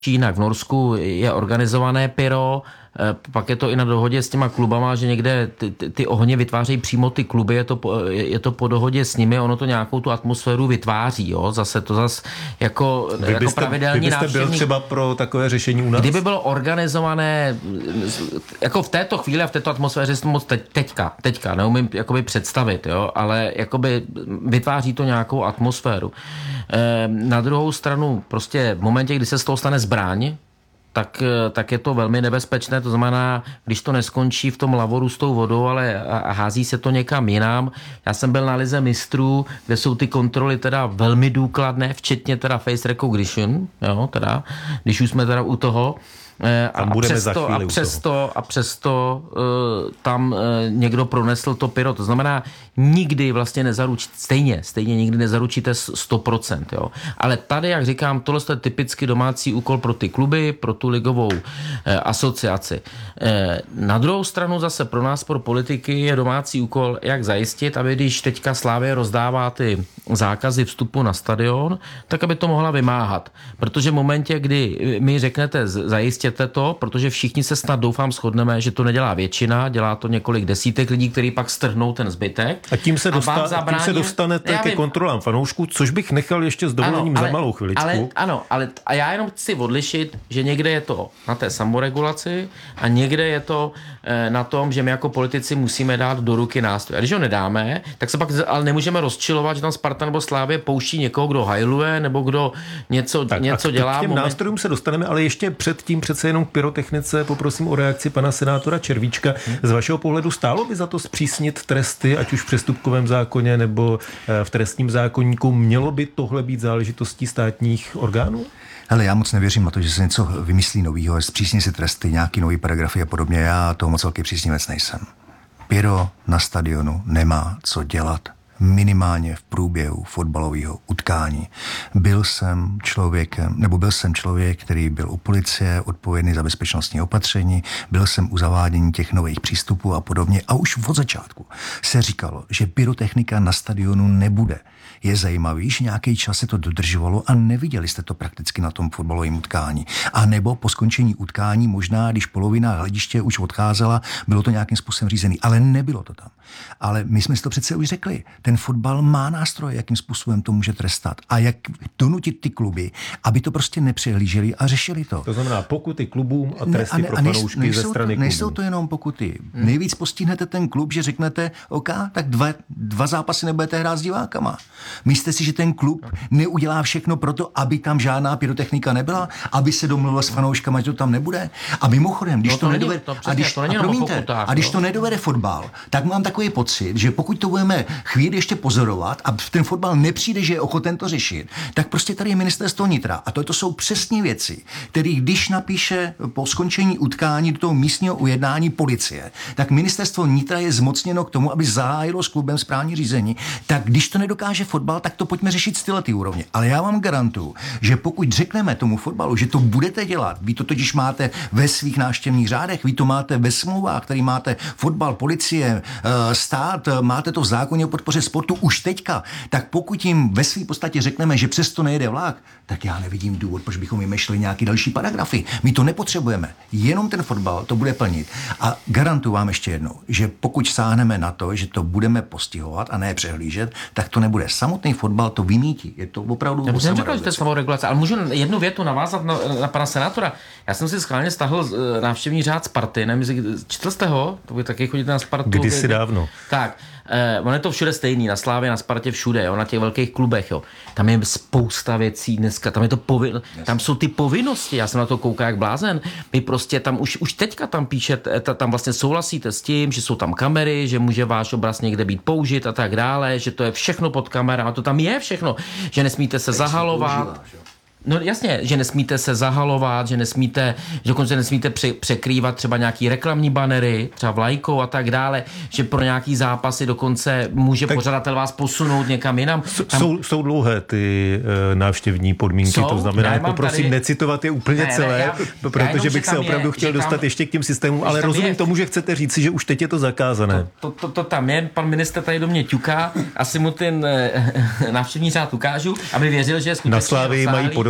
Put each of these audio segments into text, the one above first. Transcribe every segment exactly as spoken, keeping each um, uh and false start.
jinak. V Norsku je organizované pyro, pak je to i na dohodě s těma klubama, že někde ty, ty, ty ohně vytvářejí přímo ty kluby, je to, je to po dohodě s nimi, ono to nějakou tu atmosféru vytváří, jo, zase to zase jako, vy byste, jako pravidelní vy byste návštěvník. byl třeba pro takové řešení u nás? Kdyby bylo organizované, jako v této chvíli a v této atmosféře jsem moc teď, teďka, teďka, neumím jakoby představit, jo, ale jakoby vytváří to nějakou atmosféru. E, na druhou stranu, prostě v momentě, kdy se z toho stane zbraň, tak, tak je to velmi nebezpečné, to znamená, když to neskončí v tom lavoru s tou vodou, ale a hází se to někam jinam. Já jsem byl na lize mistrů, kde jsou ty kontroly teda velmi důkladné, včetně teda face recognition, jo, teda, když už jsme teda u toho, a, a přesto, a přesto, a přesto uh, tam uh, někdo pronesl to pyro. To znamená, nikdy vlastně nezaručíte, stejně, stejně nikdy nezaručíte sto procent. Jo. Ale tady, jak říkám, tohle je typicky domácí úkol pro ty kluby, pro tu ligovou uh, asociaci. Uh, na druhou stranu zase pro nás, pro politiky, je domácí úkol, jak zajistit, aby když teďka Slavia rozdává ty zákazy vstupu na stadion, tak aby to mohla vymáhat. Protože v momentě, kdy mi řeknete zajistit to, protože všichni se snad doufám shodneme, že to nedělá většina, dělá to několik desítek lidí, kteří pak strhnou ten zbytek. A tím se, dostá, zabrání... tím se dostanete ke kontrolám fanoušků, což bych nechal ještě s dovolením ano, ale, za malou chviličku. Ale, ano, ale a já jenom chci odlišit, že někde je to na té samoregulaci a někde je to e, na tom, že my jako politici musíme dát do ruky nástroj. A když ho nedáme, tak se pak ale nemůžeme rozčilovat, že tam Sparta nebo Slavie pouští někoho, kdo hajluje, nebo kdo něco, tak, něco dělá. K těm moment... nástrojům se dostaneme, ale ještě předtím přece jenom k pyrotechnice poprosím o reakci pana senátora Červíčka. Z vašeho pohledu stálo by za to zpřísnit tresty, ať už v přestupkovém zákoně nebo v trestním zákoníku? Mělo by tohle být záležitostí státních orgánů? Hele, já moc nevěřím na to, že se něco vymyslí novýho, zpřísní si tresty, nějaký nový paragrafy a podobně. Já toho moc velký přísněvec nejsem. Pyro na stadionu nemá co dělat. Minimálně v průběhu fotbalového utkání. Byl jsem člověkem, nebo byl jsem člověk, který byl u policie, odpovědný za bezpečnostní opatření, byl jsem u zavádění těch nových přístupů a podobně. A už od začátku se říkalo, že pyrotechnika na stadionu nebude. Je zajímavý, že nějaký čas se to dodržovalo a neviděli jste to prakticky na tom fotbalovém utkání. A nebo po skončení utkání, možná když polovina hlediště už odcházela, bylo to nějakým způsobem řízený, ale nebylo to tam. Ale my jsme si to přece už řekli. Ten fotbal má nástroje, jakým způsobem to může trestat a jak donutit ty kluby, aby to prostě nepřehlíželi a řešili to. To znamená pokuty klubům a tresty ne, a ne, pro fanoušky nejsou, ze strany klubů. Nejsou to jenom pokuty. Hmm. Nejvíc postihnete ten klub, že řeknete, OK, tak dva, dva zápasy nebudete hrát s divákama. Myslíte si, že ten klub neudělá všechno pro to, aby tam žádná pyrotechnika nebyla, aby se domluvil s fanouškama, že to tam nebude? A mimochodem, když no to, to nedovede, to přesně, a když, to a promiňte, pokutách, a když to nedovede fotbal, tak mám takový pocit, že pokud to budeme chvíli ještě pozorovat a ten fotbal nepřijde, že je ochoten to řešit, tak prostě tady je ministerstvo vnitra. A to, to jsou přesně věci, které když napíše po skončení utkání do toho místního ujednání policie, tak ministerstvo vnitra je zmocněno k tomu, aby zahájilo s klubem správní řízení. Tak když to nedokáže fotbal, tak to pojďme řešit z této úrovně. Ale já vám garantuju, že pokud řekneme tomu fotbalu, že to budete dělat, vy to totiž máte ve svých návštěvních řádech, vy to máte ve smlouvách, který máte fotbal, policie, stát, máte to v zákoně o podpoře sportu už teďka, tak pokud jim ve své podstatě řekneme, že přesto nejede vlak, tak já nevidím důvod, proč bychom vymýšleli nějaký další paragrafy. My to nepotřebujeme. Jenom ten fotbal to bude plnit. A garantuju vám ještě jednou, že pokud sáhneme na to, že to budeme postihovat a ne přehlížet, tak to nebude. Samotný fotbal to vymítí. Je to opravdu... Já jsem říkal, že to je samoregulace, ale můžu jednu větu navázat na, na pana senátora. Já jsem si schválně stáhl návštěvní řád Sparty. Nevím, četl jste ho? To by taky chodit na Spartu. Kdysi dávno. Tak. Eh, ono je to všude stejný, na Slávě, na Spartě, všude, jo, na těch velkých klubech, jo. Tam je spousta věcí dneska, tam je to povin... tam jsou ty povinnosti, já jsem na to koukal jak blázen, vy prostě tam už, už teďka tam píšete, tam vlastně souhlasíte s tím, že jsou tam kamery, že může váš obraz někde být použit a tak dále, že to je všechno pod kamerou, a to tam je všechno, že nesmíte se zahalovat. No jasně, že nesmíte se zahalovat, že nesmíte, že dokonce nesmíte pře- překrývat třeba nějaký reklamní banery, třeba vlajkou a tak dále, že pro nějaký zápasy dokonce může tak pořadatel vás posunout někam jinam. Tam... Jsou, jsou dlouhé ty uh, návštěvní podmínky, jsou? To znamená, poprosím tady... necitovat je úplně ne, celé, ne, já, protože já bych se opravdu je, chtěl dostat tam, ještě k těm systémům, ale rozumím je, tomu, že chcete říci, že už teď je to zakázané. To, to, to, to tam je, pan ministr tady do mě ťuká, asi mu ten uh, návštěvní řád ukážu, aby věřil, že je skutečně na Slávii mají podobný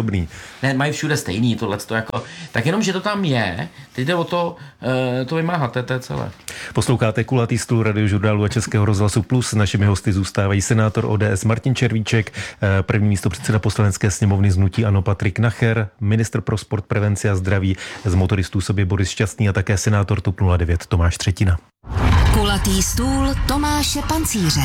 podobný. Ne, mají všude stejný tohleto jako, tak jenom, že to tam je, teď jde o to, uh, to vymáhat, to je celé. Posloucháte Kulatý stůl Radiožurnálu a Českého rozhlasu Plus. Našimi hosty zůstávají senátor O D S Martin Červíček, první místopředseda Poslanecké sněmovny z hnutí ANO Patrik Nacher, ministr pro sport, prevenci a zdraví z Motoristů sobě Boris Šťastný a také senátor TOP nula devět Tomáš Třetina. Kulatý stůl Tomáše Pancíře.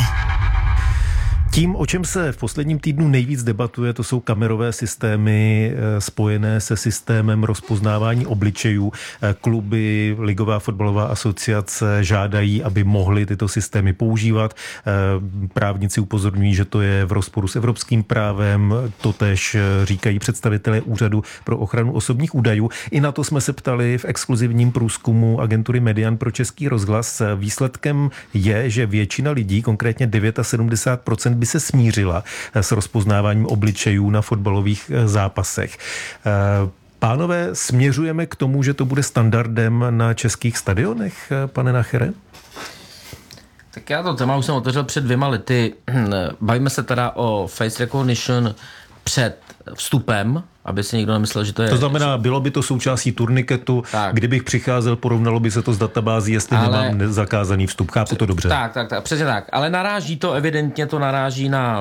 Tím, o čem se v posledním týdnu nejvíc debatuje, to jsou kamerové systémy spojené se systémem rozpoznávání obličejů. Kluby, Ligová fotbalová asociace žádají, aby mohly tyto systémy používat. Právníci upozorňují, že to je v rozporu s evropským právem, totéž říkají představitelé Úřadu pro ochranu osobních údajů. I na to jsme se ptali v exkluzivním průzkumu agentury Median pro Český rozhlas. Výsledkem je, že většina lidí, konkrétně sedmdesát devět procent, by se smířila s rozpoznáváním obličejů na fotbalových zápasech. Pánové, směřujeme k tomu, že to bude standardem na českých stadionech, pane Nachere? Tak já to téma už jsem otevřel před dvěma lety. Bavíme se teda o face recognition před vstupem, aby si někdo nemyslel, že to je... To znamená, bylo by to součástí turniketu, tak. Kdybych přicházel, porovnalo by se to s databází, jestli ale... nemám zakázaný vstup. Chápu to dobře. Tak, tak, tak, přesně tak. Ale naráží to, evidentně to naráží na,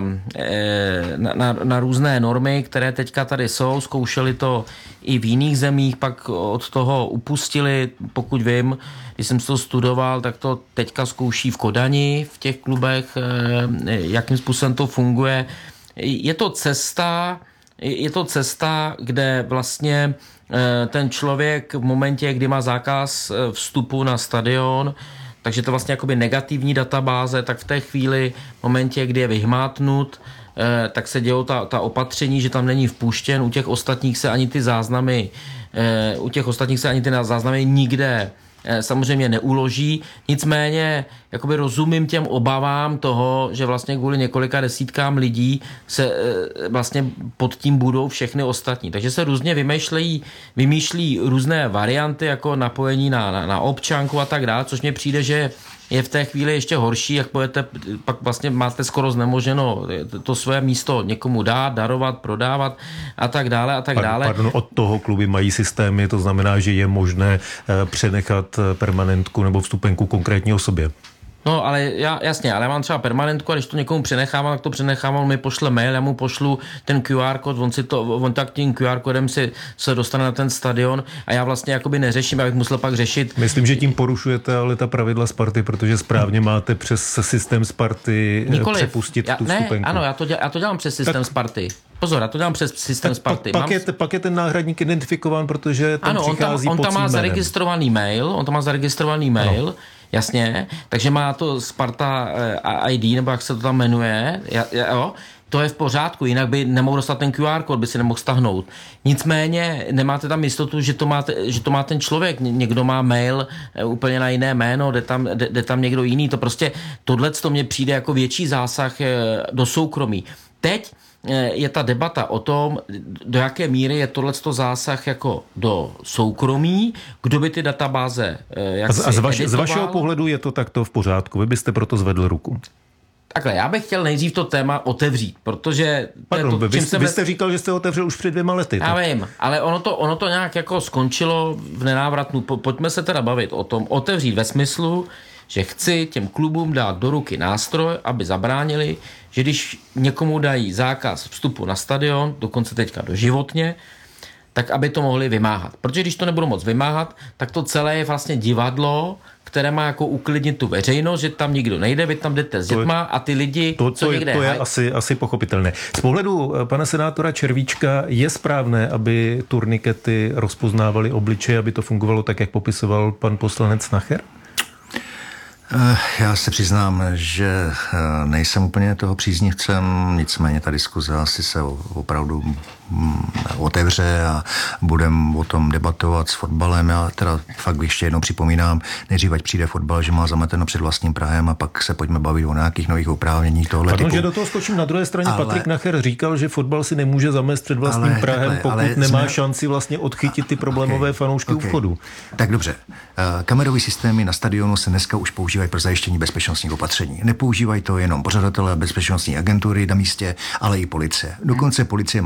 na, na, na různé normy, které teďka tady jsou. Zkoušeli to i v jiných zemích, pak od toho upustili, pokud vím, když jsem to studoval, tak to teďka zkouší v Kodani, v těch klubech, jakým způsobem to funguje. Je to cesta... Je to cesta, kde vlastně ten člověk v momentě, kdy má zákaz vstupu na stadion, takže to vlastně jakoby negativní databáze, tak v té chvíli, v momentě, kdy je vyhmátnut, tak se dějou ta, ta opatření, že tam není vpuštěn, u těch ostatních se ani ty záznamy, u těch ostatních se ani ty záznamy nikde samozřejmě neuloží, nicméně jakoby rozumím těm obavám toho, že vlastně kvůli několika desítkám lidí se vlastně pod tím budou všechny ostatní. Takže se různě vymýšlejí, vymýšlí různé varianty jako napojení na, na, na občanku a tak dále, což mně přijde, že je v té chvíli ještě horší, jak budete, pak vlastně máte skoro znemoženo to své místo někomu dát, darovat, prodávat a tak dále a tak dále. Pardon, od toho kluby mají systémy, to znamená, že je možné přenechat permanentku nebo vstupenku konkrétní osobě. No, ale já, jasně, ale já mám třeba permanentku a když to někomu přenechávám, tak to přenechávám, on mi pošle mail, já mu pošlu ten Q R kód, on si to, on tak tím Q R kódem si se dostane na ten stadion a já vlastně jakoby neřeším, abych musel pak řešit. Myslím, že tím porušujete ale ta pravidla Sparty, protože správně máte přes systém Sparty Nikoliv. přepustit já, tu ne, vstupenku. Ano, já to, děl, já to dělám přes systém tak... Sparty. Pozor, já to dělám přes systém tak Sparty. Pak, Mám... je, pak je ten náhradník identifikován, protože tam ano, přichází on tam, on tam má jménem. zaregistrovaný mail, on tam má zaregistrovaný mail, ano. Jasně, takže má to Sparta I D, nebo jak se to tam jmenuje, jo, to je v pořádku, jinak by nemohl dostat ten Q R kód, by si nemohl stahnout. Nicméně nemáte tam jistotu, že to má, že to má ten člověk, někdo má mail úplně na jiné jméno, jde tam, jde, jde tam někdo jiný, to prostě, tohleto mně přijde jako větší zásah do soukromí. Teď je ta debata o tom, do jaké míry je tohleto zásah jako do soukromí, kdo by ty databáze jak a z, a z, vaš, z vašeho pohledu je to takto v pořádku, vy byste proto zvedl ruku. Takhle, já bych chtěl nejdřív to téma otevřít, protože... Pardon, to, vy, jsem vy jste říkal, že jste otevřel už před dvěma lety. Já vím, ale ono to, ono to nějak jako skončilo v nenávratnu. Pojďme se teda bavit o tom, otevřít ve smyslu, že chci těm klubům dát do ruky nástroj, aby zabránili, že když někomu dají zákaz vstupu na stadion, dokonce teďka doživotně, tak aby to mohli vymáhat. Protože když to nebudou moc vymáhat, tak to celé je vlastně divadlo, které má jako uklidnit tu veřejnost, že tam nikdo nejde, vy tam jdete s dětma a ty lidi, to, co to někde... Je, to je haj... asi, asi pochopitelné. Z pohledu pana senátora Červíčka je správné, aby turnikety rozpoznávaly obličeje, aby to fungovalo tak, jak popisoval pan poslanec Nacher? Já se přiznám, že nejsem úplně toho příznivcem, nicméně ta diskuze asi se opravdu otevře a budeme o tom debatovat s fotbalem. Já teda fakt ještě jednou připomínám, nejdřív ať přijde fotbal, že má zameteno před vlastním prahem a pak se pojďme bavit o nějakých nových oprávněních tohle Pardon, typu. že do toho skočím na druhé straně. Ale, Patrik Nacher říkal, že fotbal si nemůže zamést před vlastním ale, prahem, takhle, pokud ale nemá jsme... šanci vlastně odchytit ty problémové okay, fanoušky okay. u vchodu. Tak dobře. Kamerové systémy na stadionu se dneska už používají pro zajištění bezpečnostních opatření. Nepoužívají to jenom pořadatelé bezpečnostní agentury na místě, ale i policie. Dokonce policie má technologie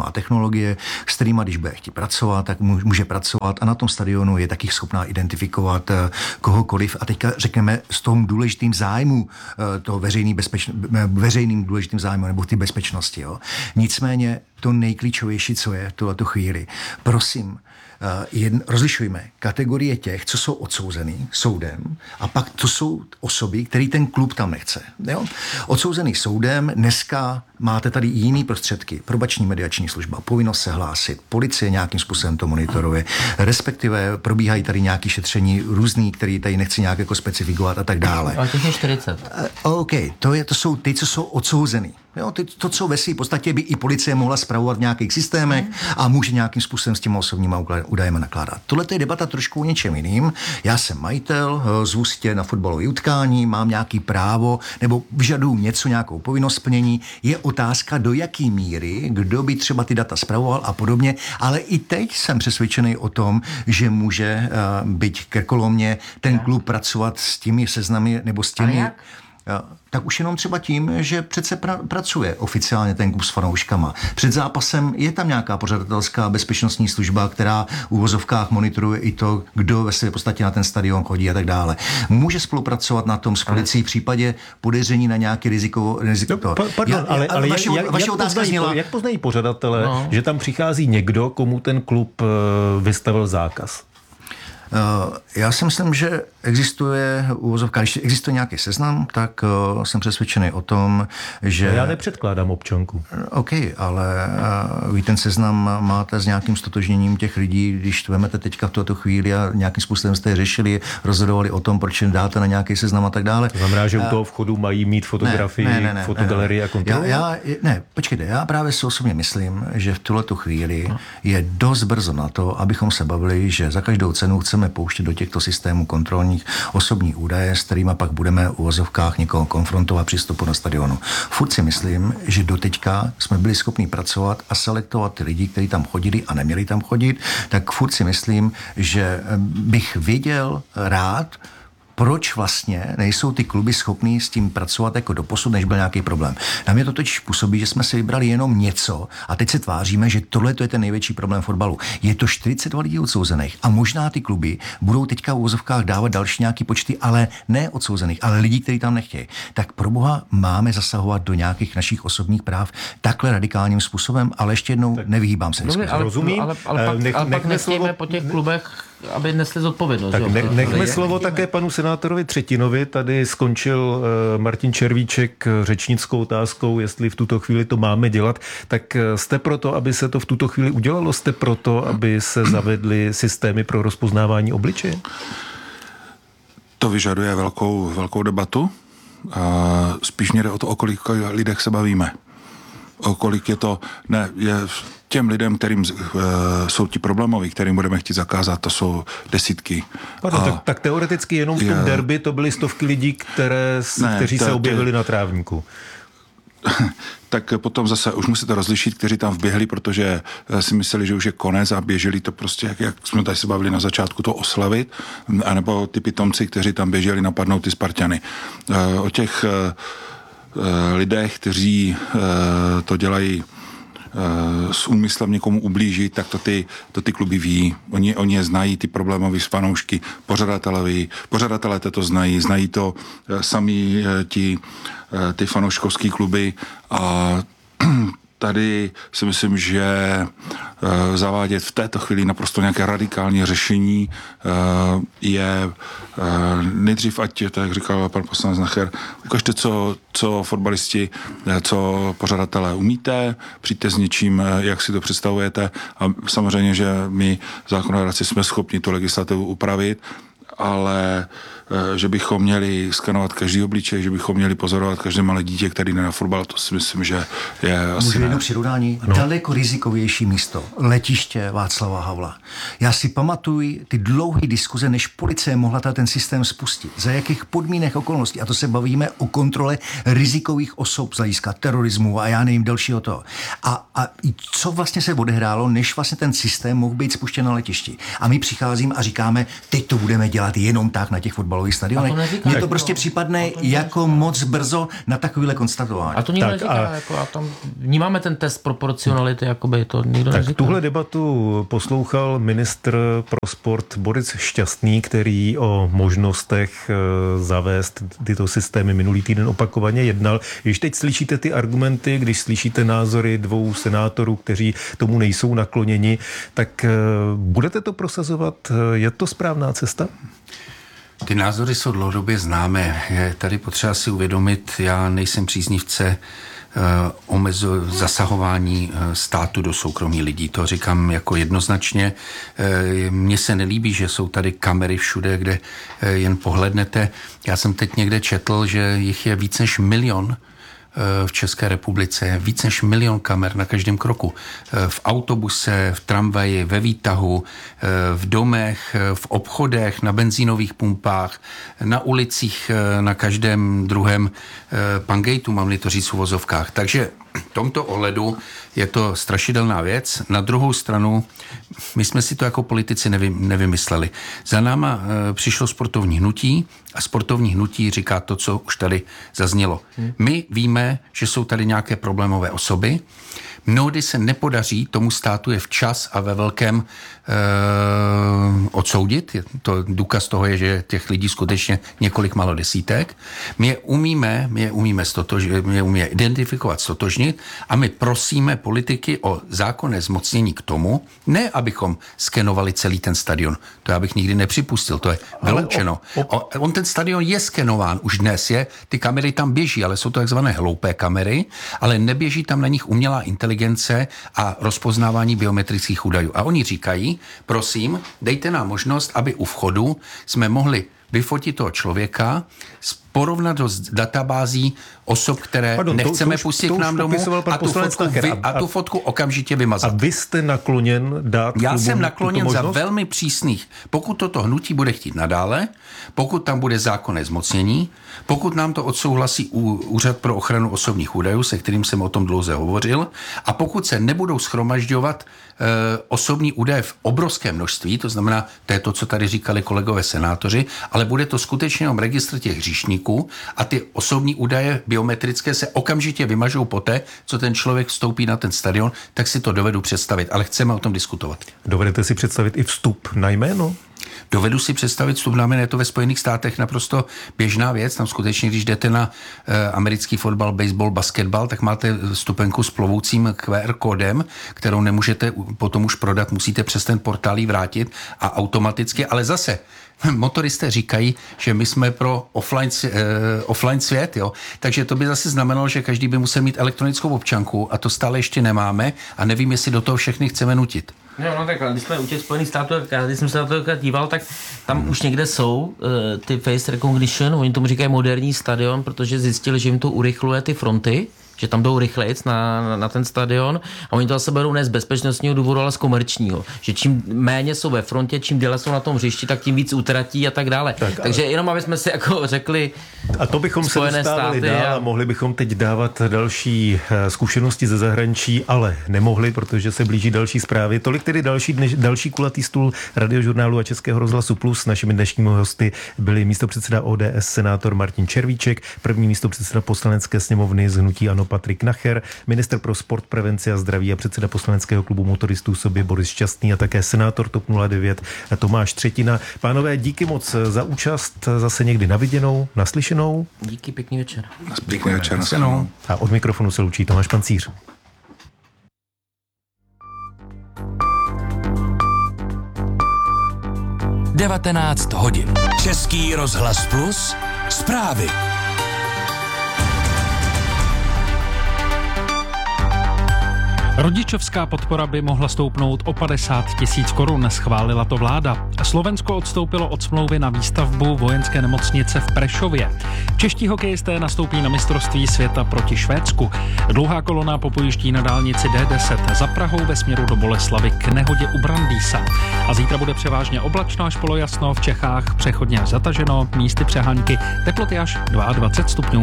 technologie, s kterýma, když bude chtít pracovat, tak může pracovat a na tom stadionu je taky schopná identifikovat kohokoliv. A teďka řekneme s tom důležitým zájmu, toho veřejný bezpeč... veřejným důležitým zájmu nebo ty bezpečnosti. Jo. Nicméně to nejklíčovější, co je v tuhletu chvíli. Prosím, Jedn, rozlišujme kategorie těch, co jsou odsouzený soudem a pak to jsou osoby, který ten klub tam nechce. Jo? Odsouzený soudem, dneska máte tady jiný prostředky, probační mediační služba, povinnost se hlásit, policie nějakým způsobem to monitoruje, respektive probíhají tady nějaké šetření různý, který tady nechci nějak jako specifikovat a tak dále. Ale těch je čtyřicet. OK, to, je, to jsou ty, co jsou odsouzený. Jo, ty, to, co ve své podstatě by i policie mohla spravovat v nějakých systémech a může nějakým způsobem s těmi osobníma údajemi nakládat. Tohle je debata trošku o něčem jiným. Já jsem majitel, zvu si tě na fotbalové utkání, mám nějaký právo nebo vyžaduju něco, nějakou povinnost splnění. Je otázka, do jaký míry, kdo by třeba ty data spravoval a podobně, ale i teď jsem přesvědčený o tom, že může uh, být krkolomně ten klub pracovat s těmi seznamy nebo s těmi... Tak už jenom třeba tím, že přece pra- pracuje oficiálně ten klub s fanouškama. Před zápasem je tam nějaká pořadatelská bezpečnostní služba, která v uvozovkách monitoruje i to, kdo ve své podstatě na ten stadion chodí a tak dále. Může spolupracovat na tom s policií v případě podezření na nějaké rizikovo... riziko. No, pa, pardon, já, ale, ale vaše, jak, vaše jak, otázka poznají, zněla... jak poznají pořadatele, no. že tam přichází někdo, komu ten klub vystavil zákaz? Uh, já si myslím, že existuje uvozovka, když existuje nějaký seznam, tak uh, jsem přesvědčený o tom, že... Já nepředkládám občanku. OK, ale uh, vy ten seznam máte s nějakým stotožněním těch lidí, když to vemete teďka v tuto chvíli a nějakým způsobem jste je řešili, rozhodovali o tom, proč dáte na nějaký seznam a tak dále. To znamená, že u toho vchodu mají mít fotografii, ne, ne, ne, fotogalerii ne, ne. a kontrolu? Já, já, ne, počkejte, já právě si osobně myslím, že v tuhletu chvíli no. je dost brzo na to, abychom se bavili, že za každou cenu chceme pouštět do těchto systémů kontrolních osobní údaje, s kterými pak budeme v uvozovkách někoho konfrontovat při vstupu na stadionu. Furt si myslím, že doteďka jsme byli schopni pracovat a selektovat ty lidi, kteří tam chodili a neměli tam chodit, tak furt si myslím, že bych věděl rád, proč vlastně nejsou ty kluby schopní s tím pracovat jako doposud, než byl nějaký problém. Na mě to totiž působí, že jsme si vybrali jenom něco a teď se tváříme, že tohle je ten největší problém fotbalu. Je to čtyřicet dva lidí odsouzených a možná ty kluby budou teďka v uvozovkách dávat další nějaký počty, ale ne odsouzených, ale lidí, kteří tam nechtějí. Tak pro boha máme zasahovat do nějakých našich osobních práv takhle radikálním způsobem, ale ještě jednou tak nevyhýbám se. Dobře, ale, rozumím. Ale, ale, ale, Nech, ale pak nechme nesmíme slovo, po těch klubech, aby nesli zodpovědnost. Tak jo? ne, nechme je, slovo je, také panu senátorovi Třetinovi. Tady skončil uh, Martin Červíček řečnickou otázkou, jestli v tuto chvíli to máme dělat. Tak jste proto, aby se to v tuto chvíli udělalo? Jste proto, aby se zavedly systémy pro rozpoznávání obličeje? To vyžaduje velkou, velkou debatu. A spíš mě jde o to, o kolik lidech se bavíme. O kolik je to... Ne, je... Těm lidem, kterým uh, jsou ti problémoví, kterým budeme chtít zakázat, to jsou desítky. Pardon, tak, tak teoreticky jenom v tom je, derby to byly stovky lidí, které, ne, kteří to, se objevili to, na trávníku. Tak potom zase už musíte rozlišit, kteří tam vběhli, protože si mysleli, že už je konec a běželi to prostě, jak, jak jsme tady se bavili na začátku, to oslavit, anebo ty pitomci, kteří tam běželi napadnout ty Spartany. Uh, o těch uh, lidech, kteří uh, to dělají s úmyslem někomu ublížit, tak to ty, to ty kluby ví. Oni, oni je znají, ty problémové fanoušky, pořadatelé ví, pořadatelé to znají, znají to sami ti, ty fanouškovský kluby a tady si myslím, že zavádět v této chvíli naprosto nějaké radikální řešení je nejdřív, ať to, jak říkal pan poslanec Nacher, ukažte, co, co fotbalisti, co pořadatelé umíte, přijďte s něčím, jak si to představujete a samozřejmě, že my zákonodárci jsme schopni tu legislativu upravit, ale že bychom měli skanovat každý obličej, že bychom měli pozorovat každé malé dítě, který jde na fotbal, to si myslím, že je asi Můžu ne. jedno přirovnání? No. Daleko rizikovější místo. Letiště Václava Havla. Já si pamatuju ty dlouhé diskuze, než policie mohla ten systém spustit. Za jakých podmínek okolností. A to se bavíme o kontrole rizikových osob z hlediska terorismu a já nevím dalšího toho. A, a co vlastně se odehrálo, než vlastně ten systém mohl být spuštěn na letišti. A my přicházíme a říkáme, teď to budeme dělat jenom tak na těch fotbalových fotbalových stadionech. Mně to prostě připadne to jako moc brzo na takovýhle konstatování. A to nikdo tak neříká, a... jako, a tam vnímáme ten test proporcionality, jakoby to nikdo tak neříká. tuhle debatu poslouchal ministr pro sport Boris Šťastný, který o možnostech zavést tyto systémy minulý týden opakovaně jednal. Když teď slyšíte ty argumenty, když slyšíte názory dvou senátorů, kteří tomu nejsou nakloněni, tak budete to prosazovat? Je to správná cesta? Ty názory jsou dlouhodobě známé. Je tady potřeba si uvědomit, já nejsem příznivce uh, omezu, zasahování uh, státu do soukromí lidí. To říkám jako jednoznačně. Uh, Mně se nelíbí, že jsou tady kamery všude, kde uh, jen pohlednete. Já jsem teď někde četl, že jich je víc než milion v České republice, víc než milion kamer na každém kroku. V autobuse, v tramvaji, ve výtahu, v domech, v obchodech, na benzínových pumpách, na ulicích, na každém druhém pangejtu, mám-li to říct v uvozovkách. Takže v tomto ohledu je to strašidelná věc. Na druhou stranu, my jsme si to jako politici nevy, nevymysleli. Za náma e, přišlo sportovní hnutí a sportovní hnutí říká to, co už tady zaznělo. Hmm. My víme, že jsou tady nějaké problémové osoby. Mnohdy se nepodaří tomu státu je včas a ve velkém e, odsoudit. To důkaz toho je, že těch lidí skutečně několik málo desítek. My je umíme, my je umíme, stotož, my je umíme identifikovat, stotožnit a my prosíme politiky o zákonné zmocnění k tomu, ne abychom skenovali celý ten stadion. To já bych nikdy nepřipustil, to je vyloučeno. On ten stadion je skenován, už dnes je, ty kamery tam běží, ale jsou to takzvané hloupé kamery, ale neběží tam na nich umělá inteligence a rozpoznávání biometrických údajů. A oni říkají, prosím, dejte nám možnost, aby u vchodu jsme mohli vyfotit toho člověka, porovnat do databází osob, které Pardon, nechceme to, to pustit to k nám domů a tu, fotku, vy, a tu fotku okamžitě vymazat. A vy jste nakloněn dát Já jsem nakloněn za velmi přísných. Pokud toto hnutí bude chtít nadále, pokud tam bude zákonné zmocnění, pokud nám to odsouhlasí Úřad pro ochranu osobních údajů, se kterým jsem o tom dlouze hovořil, a pokud se nebudou shromažďovat e, osobní údaje v obrovském množství, to znamená, to je to, co tady říkali kolegové senátoři, ale bude to skutečně jenom registr těch hříšníků a ty osobní údaje biometrické se okamžitě vymažou poté, co ten člověk vstoupí na ten stadion, tak si to dovedu představit, ale chceme o tom diskutovat. Dovedete si představit i vstup na jméno? Dovedu si představit vstup na jméno, je to ve Spojených státech naprosto běžná věc. Tam skutečně, když jdete na e, americký fotbal, baseball, basketbal, tak máte vstupenku s plovoucím Q R kódem, kterou nemůžete potom už prodat, musíte přes ten portál jí vrátit a automaticky, ale zase motoristé říkají, že my jsme pro offline, uh, offline svět, jo. Takže to by zase znamenalo, že každý by musel mít elektronickou občanku a to stále ještě nemáme a nevím, jestli do toho všechny chceme nutit. No, no tak když jsme u těch Spojených států, když jsem se na to díval, tak tam hmm. už někde jsou uh, ty face recognition, oni tomu říkají moderní stadion, protože zjistili, že jim to urychluje ty fronty, že tam jdou rychlejc na, na, na ten stadion a oni to zase berou ne z bezpečnostního důvodu, ale z komerčního. Že čím méně jsou ve frontě, čím déle jsou na tom hřišti, tak tím víc utratí a tak dále. Tak, Takže ale... jenom, aby jsme si jako řekli a to bychom se dostávali dál a... a mohli bychom teď dávat další zkušenosti ze zahraničí, ale nemohli, protože se blíží další zprávy. Tolik tedy další, dneš, další kulatý stůl Radiožurnálu a Českého rozhlasu Plus. Našimi dnešními hosty byli místopředseda O D S senátor Martin Červíček, první místopředseda Poslanecké sněmovny z hnutí ANO Patrik Nacher, ministr pro sport, prevenci a zdraví a předseda poslaneckého klubu motoristů sobě Boris Šťastný a také senátor TOP nula devět Tomáš Třetina. Pánové, díky moc za účast, zase někdy na viděnou, naslyšenou. Díky, pěkný večer. Pěkný večer, naslyšenou. A od mikrofonu se loučí Tomáš Pancíř. devatenáct hodin. Český rozhlas Plus, zprávy. Rodičovská podpora by mohla stoupnout o padesát tisíc korun, schválila to vláda. Slovensko odstoupilo od smlouvy na výstavbu vojenské nemocnice v Prešově. Čeští hokejisté nastoupí na mistrovství světa proti Švédsku. Dlouhá kolona popojíždí na dálnici D deset za Prahou ve směru do Boleslavy k nehodě u Brandýsa. A zítra bude převážně oblačno až polojasno, v Čechách přechodně až zataženo, místy přehánky, teploty až dvacet dva stupňů.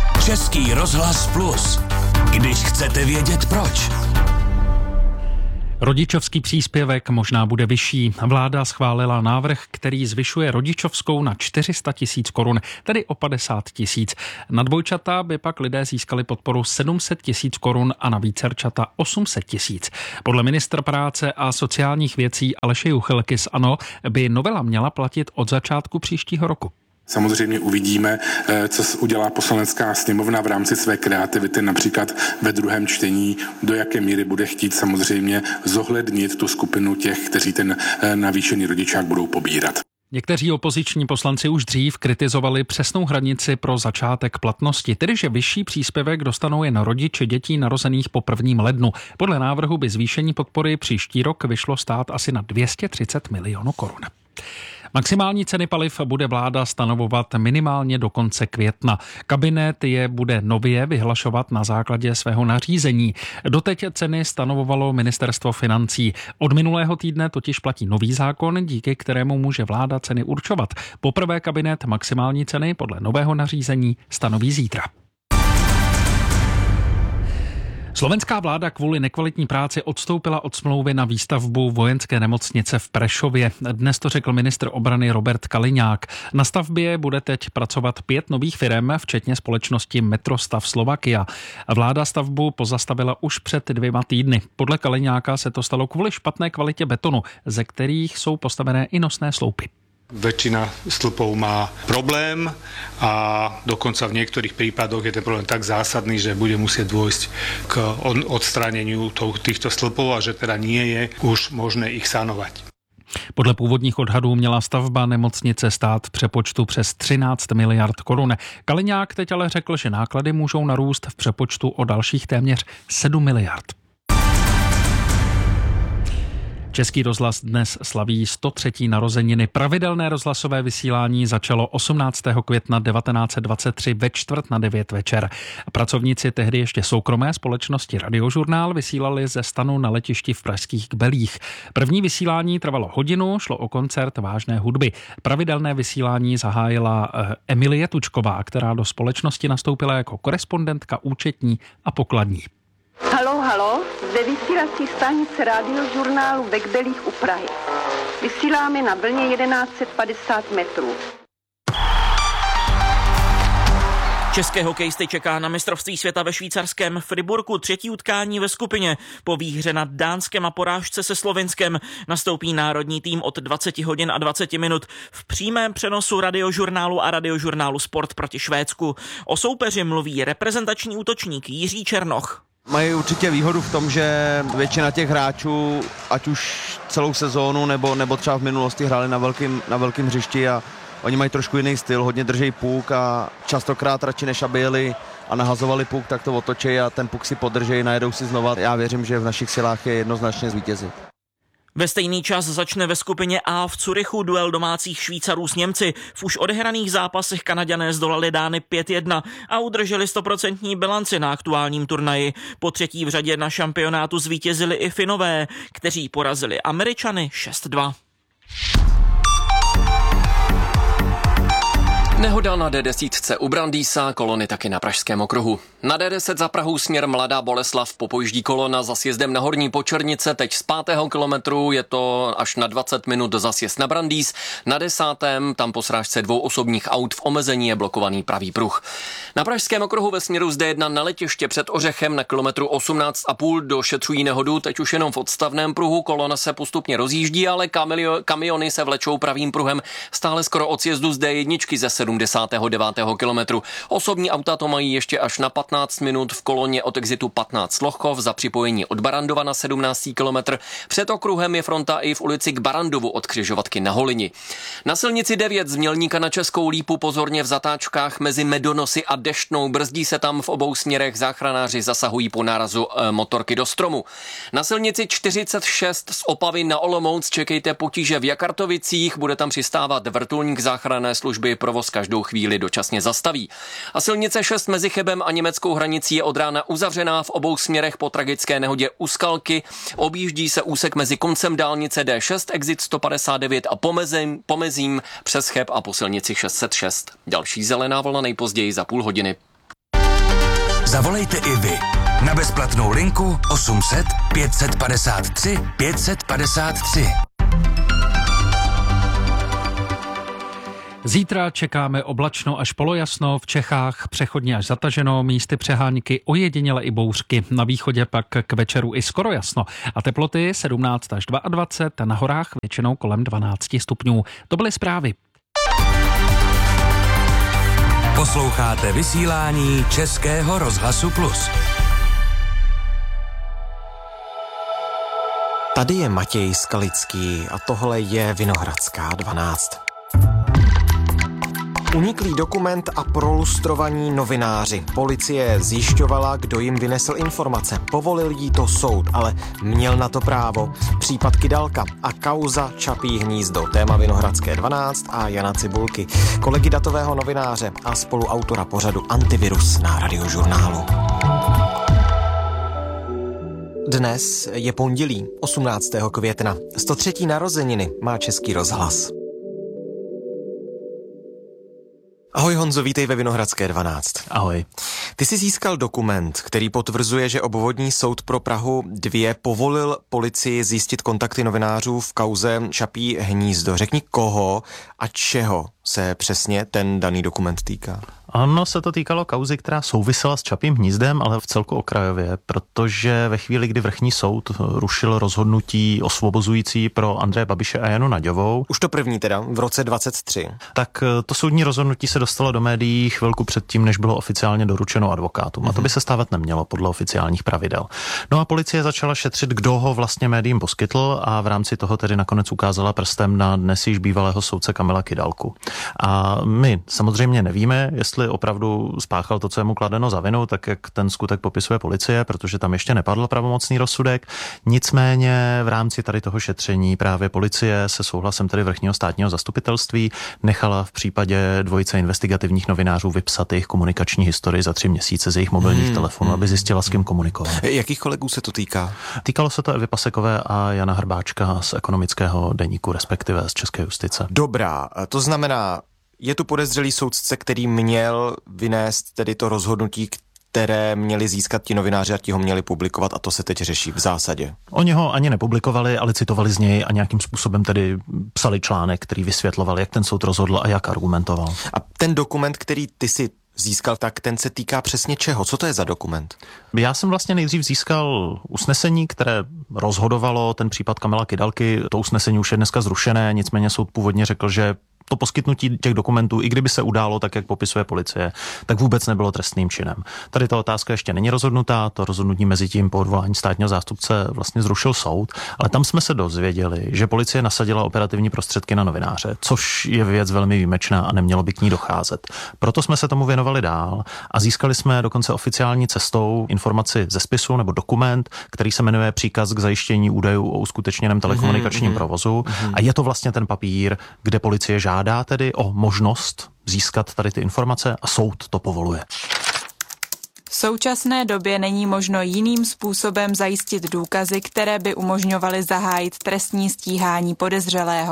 Český rozhlas Plus. Když chcete vědět proč. Rodičovský příspěvek možná bude vyšší. Vláda schválila návrh, který zvyšuje rodičovskou na čtyři sta tisíc korun, tedy o padesát tisíc. Na dvojčata by pak lidé získali podporu sedm set tisíc korun a na vícerčata osm set tisíc. Podle ministra práce a sociálních věcí Aleše Juchelky z ANO by novela měla platit od začátku příštího roku. Samozřejmě uvidíme, co udělá Poslanecká sněmovna v rámci své kreativity, například ve druhém čtení, do jaké míry bude chtít samozřejmě zohlednit tu skupinu těch, kteří ten navýšený rodičák budou pobírat. Někteří opoziční poslanci už dřív kritizovali přesnou hranici pro začátek platnosti, tedy že vyšší příspěvek dostanou jen rodiče dětí narozených po prvním lednu. Podle návrhu by zvýšení podpory příští rok vyšlo stát asi na dvě stě třicet milionů korun. Maximální ceny paliv bude vláda stanovovat minimálně do konce května. Kabinet je bude nově vyhlašovat na základě svého nařízení. Doteď ceny stanovovalo ministerstvo financí. Od minulého týdne totiž platí nový zákon, díky kterému může vláda ceny určovat. Poprvé kabinet maximální ceny podle nového nařízení stanoví zítra. Slovenská vláda kvůli nekvalitní práci odstoupila od smlouvy na výstavbu vojenské nemocnice v Prešově. Dnes to řekl ministr obrany Robert Kaliňák. Na stavbě bude teď pracovat pět nových firem, včetně společnosti Metrostav Slovakia. Vláda stavbu pozastavila už před dvěma týdny. Podle Kaliňáka se to stalo kvůli špatné kvalitě betonu, ze kterých jsou postavené i nosné sloupy. Väčšina stĺpov má problém a dokonca v niektorých prípadoch je ten problém tak zásadný, že bude musieť dôjsť k odstráneniu týchto stĺpov a že teda nie je už možné ich sanovať. Podle původních odhadů měla stavba nemocnice stát v přepočtu přes třináct miliard korun. Kaliňák teď ale řekl, že náklady můžou narůst v přepočtu o dalších téměř sedm miliard. Český rozhlas dnes slaví sto třetí narozeniny. Pravidelné rozhlasové vysílání začalo osmnáctého května devatenáct set dvacet tři ve čtvrt na devět večer. Pracovníci tehdy ještě soukromé společnosti Radiožurnál vysílali ze stanu na letišti v pražských Kbelích. První vysílání trvalo hodinu, šlo o koncert vážné hudby. Pravidelné vysílání zahájila Emilie Tučková, která do společnosti nastoupila jako korespondentka, účetní a pokladní. Haló, haló, zde vysílací stanice Radiožurnálu ve Kbelích u Prahy. Vysíláme na vlně jedenáct set padesát metrů. České hokejisty čeká na mistrovství světa ve švýcarském Friburku třetí utkání ve skupině. Po výhře nad Dánskem a porážce se Slovinskem nastoupí národní tým od dvacet hodin a dvacet minut v přímém přenosu Radiožurnálu a Radiožurnálu Sport proti Švédsku. O soupeři mluví reprezentační útočník Jiří Černoch. Mají určitě výhodu v tom, že většina těch hráčů, ať už celou sezónu nebo, nebo třeba v minulosti hráli na velkým, na velkým hřišti a oni mají trošku jiný styl, hodně drží puk a častokrát radši než aby jeli a nahazovali puk, tak to otočí a ten puk si podrží, najedou si znova. Já věřím, že v našich silách je jednoznačně zvítězit. Ve stejný čas začne ve skupině A v Curychu duel domácích Švýcarů s Němci. V už odehraných zápasech Kanaďané zdolali Dány pět jedna a udrželi stoprocentní bilanci na aktuálním turnaji. Po třetí v řadě na šampionátu zvítězili i Finové, kteří porazili Američany šest dva. Nehoda na D deset u Brandýsa, kolony taky na Pražském okruhu. Na D deset za Prahou směr Mladá Boleslav popojíždí kolona za sjezdem na Horní Počernice, teď z pátého kilometru je to až na dvacet minut za sjezd na Brandýs. Na desátém tam po srážce dvou osobních aut v omezení je blokovaný pravý pruh. Na Pražském okruhu ve směru z D jedna na letiště před Ořechem na kilometru osmnáct a půl došetřují nehodu, teď už jenom v odstavném pruhu, kolona se postupně rozjíždí, ale kamilio, kamiony se vlečou pravým pruhem stále skoro od sjezdu z D jedna ze sedmdesátého devátého kilometru. Osobní auta to mají ještě až na patnáct minut v koloně od exitu patnáct Lochov za připojení od Barandova na sedmnáctý kilometr. Před okruhem je fronta i v ulici k Barandovu od křižovatky na Holini. Na silnici devět z Mělníka na Českou Lípu pozorně v zatáčkách mezi Medonosy a Deštnou, brzdí se tam v obou směrech, záchranáři zasahují po nárazu e, motorky do stromu. Na silnici čtyřicet šest z Opavy na Olomouc čekejte potíže v Jakartovicích, bude tam přistávat vrtulník záchranné služby, provoz každou chvíli dočasně zastaví. A silnice šest mezi Chebem a německou hranicí je od rána uzavřená v obou směrech po tragické nehodě u Skalky. Objíždí se úsek mezi koncem dálnice D šest, exit sto padesát devět a pomezím, pomezím přes Cheb a po silnici šest set šest. Další zelená vlna nejpozději za půl hodiny. Zavolejte i vy. Na bezplatnou linku osm set pět set padesát tři pět set padesát tři. Zítra čekáme oblačno až polojasno, v Čechách přechodně až zataženo, místy přehánky, ojediněle i bouřky, na východě pak k večeru i skoro jasno a teploty sedmnáct až dvacet dva, na horách většinou kolem dvanáct stupňů. To byly zprávy. Posloucháte vysílání Českého rozhlasu Plus. Tady je Matěj Skalický a tohle je Vinohradská dvanáct. Uniklý dokument a prolustrovaní novináři. Policie zjišťovala, kdo jim vynesl informace. Povolil jí to soud, ale měl na to právo. Případ Kydalka a kauza Čapí hnízdo. Téma Vinohradské dvanáct a Jana Cibulky. Kolegy datového novináře a spoluautora pořadu Antivirus na Radiožurnálu. Dnes je pondělí, osmnáctého května. sto třetí narozeniny má Český rozhlas. Ahoj Honzo, vítej ve Vinohradské dvanáct. Ahoj. Ty jsi získal dokument, který potvrzuje, že obvodní soud pro Prahu dva povolil policii zjistit kontakty novinářů v kauze Čapí hnízdo. Řekni, koho a čeho se přesně ten daný dokument týká. Ano, se to týkalo kauzy, která souvisela s Čapím hnízdem, ale v celku okrajově, protože ve chvíli, kdy vrchní soud rušil rozhodnutí osvobozující pro Andreje Babiše a Janu Naďovou. Už to první teda, v roce dvacet tři. Tak to soudní rozhodnutí se dostalo do médií chvilku předtím, než bylo oficiálně doručeno advokátům. A to by se stávat nemělo podle oficiálních pravidel. No a policie začala šetřit, kdo ho vlastně médiím poskytl a v rámci toho tedy nakonec ukázala prstem na dnes již bývalého soudce Kamila Kydalku. A my samozřejmě nevíme, jestli opravdu spáchal to, co je mu kladeno za vinu, tak jak ten skutek popisuje policie, protože tam ještě nepadl pravomocný rozsudek. Nicméně v rámci tady toho šetření právě policie se souhlasem tedy vrchního státního zastupitelství nechala v případě dvojice investigativních novinářů vypsat jejich komunikační historii za tři měsíce z jejich mobilních hmm, telefonů, aby zjistila, s kým komunikoval. Jakých kolegů se to týká? Týkalo se to Evy Pasekové a Jana Hrbáčka z Ekonomického deníku, respektive z České justice. Dobrá, to znamená, je tu podezřelý soudce, který měl vynést tedy to rozhodnutí, které měli získat ti novináři a ti ho měli publikovat a to se teď řeší v zásadě. Oni ho ani nepublikovali, ale citovali z něj a nějakým způsobem tedy psali článek, který vysvětloval, jak ten soud rozhodl a jak argumentoval. A ten dokument, který ty si získal, tak ten se týká přesně čeho? Co to je za dokument? Já jsem vlastně nejdřív získal usnesení, které rozhodovalo ten případ Kamila Kydalky. To usnesení už je dneska zrušené, nicméně soud původně řekl, že to poskytnutí těch dokumentů, i kdyby se událo tak, jak popisuje policie, tak vůbec nebylo trestným činem. Tady ta otázka ještě není rozhodnutá, to rozhodnutí mezi tím po odvolání státního zástupce vlastně zrušil soud, ale tam jsme se dozvěděli, že policie nasadila operativní prostředky na novináře, což je věc velmi výjimečná a nemělo by k ní docházet. Proto jsme se tomu věnovali dál a získali jsme dokonce oficiální cestou informaci ze spisu nebo dokument, který se jmenuje Příkaz k zajištění údajů o uskutečněném telekomunikačním mm-hmm. provozu mm-hmm. a je to vlastně ten papír, kde policie žádá Žádá tedy o možnost získat tady ty informace a soud to povoluje. V současné době není možno jiným způsobem zajistit důkazy, které by umožňovaly zahájit trestní stíhání podezřelého.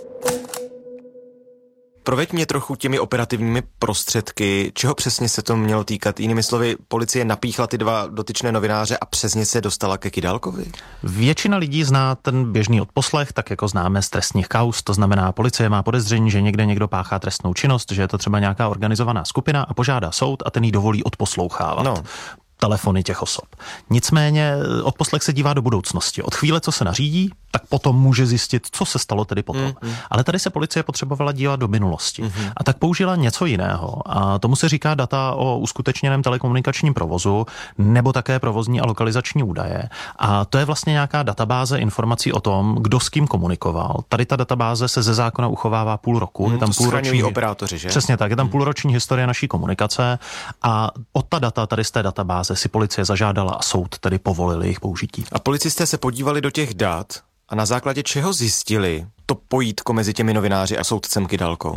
Proveď mě trochu těmi operativními prostředky, čeho přesně se to mělo týkat. Jinými slovy, policie napíchla ty dva dotyčné novináře a přesně se dostala ke Kydalkovi? Většina lidí zná ten běžný odposlech, tak jako známe z trestních kauz, to znamená, policie má podezření, že někde někdo páchá trestnou činnost, že je to třeba nějaká organizovaná skupina a požádá soud a ten jí dovolí odposlouchávat. No. Telefony těch osob. Nicméně odposlech se dívá do budoucnosti. Od chvíle, co se nařídí, tak potom může zjistit, co se stalo tedy potom. Mm, mm. Ale tady se policie potřebovala dívat do minulosti. Mm. A tak použila něco jiného. A tomu se říká data o uskutečněném telekomunikačním provozu nebo také provozní a lokalizační údaje. A to je vlastně nějaká databáze informací o tom, kdo s kým komunikoval. Tady ta databáze se ze zákona uchovává půl roku. Mm, je tam to půlroční operátoři, že? Přesně tak, je tam mm. půlroční historie naší komunikace a od ta data tady z té databáze si policie zažádala a soud tedy povolil jejich použití. A policisté se podívali do těch dat a na základě čeho zjistili to pojítko mezi těmi novináři a soudcem Kydalkou?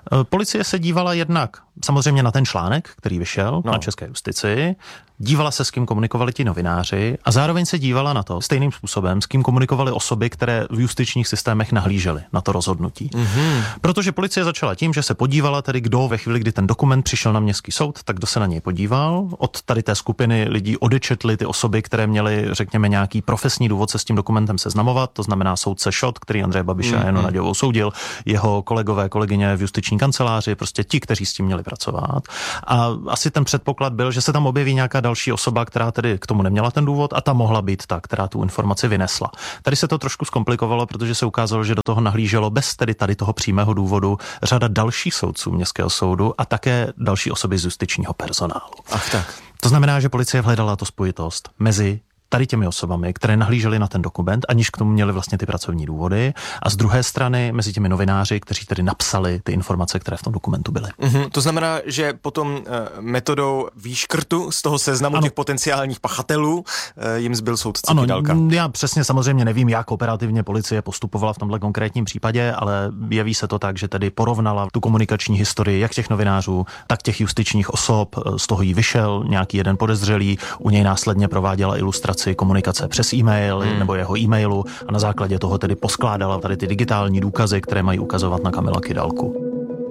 Policie se dívala jednak samozřejmě na ten článek, který vyšel no. na České justici, dívala se, s kým komunikovali ti novináři a zároveň se dívala na to stejným způsobem, s kým komunikovali osoby, které v justičních systémech nahlížely na to rozhodnutí. Mm-hmm. Protože policie začala tím, že se podívala tedy, kdo ve chvíli, kdy ten dokument přišel na městský soud, tak kdo se na něj podíval. Od tady té skupiny lidí odečetly ty osoby, které měly, řekněme, nějaký profesní důvod se s tím dokumentem seznamovat, to znamená soudce Šot, který Andreje Babiše mm-hmm. a Janu Naďovou soudil, jeho kolegové, kolegyně v justiční kanceláři, prostě ti, kteří s tím měli pracovat. A asi ten předpoklad byl, že se tam objeví nějaká další osoba, která tedy k tomu neměla ten důvod a ta mohla být ta, která tu informaci vynesla. Tady se to trošku zkomplikovalo, protože se ukázalo, že do toho nahlíželo bez tedy tady toho přímého důvodu řada dalších soudců městského soudu a také další osoby z justičního personálu. Ach tak. To znamená, že policie hledala to spojitost mezi tady těmi osobami, které nahlížely na ten dokument, aniž k tomu měli vlastně ty pracovní důvody, a z druhé strany mezi těmi novináři, kteří tedy napsali ty informace, které v tom dokumentu byly. Mm-hmm. To znamená, že potom e, metodou výškrtu z toho seznamu ano. těch potenciálních pachatelů e, jim zbyl soudce Kidalka. Já přesně samozřejmě nevím, jak operativně policie postupovala v tomhle konkrétním případě, ale jeví se to tak, že tedy porovnala tu komunikační historii jak těch novinářů, tak těch justičních osob, z toho jí vyšel nějaký jeden podezřelý, u něj následně prováděla ilustraci komunikace přes e-mail hmm. nebo jeho e-mailu a na základě toho tedy poskládala tady ty digitální důkazy, které mají ukazovat na Kamila Kidalku.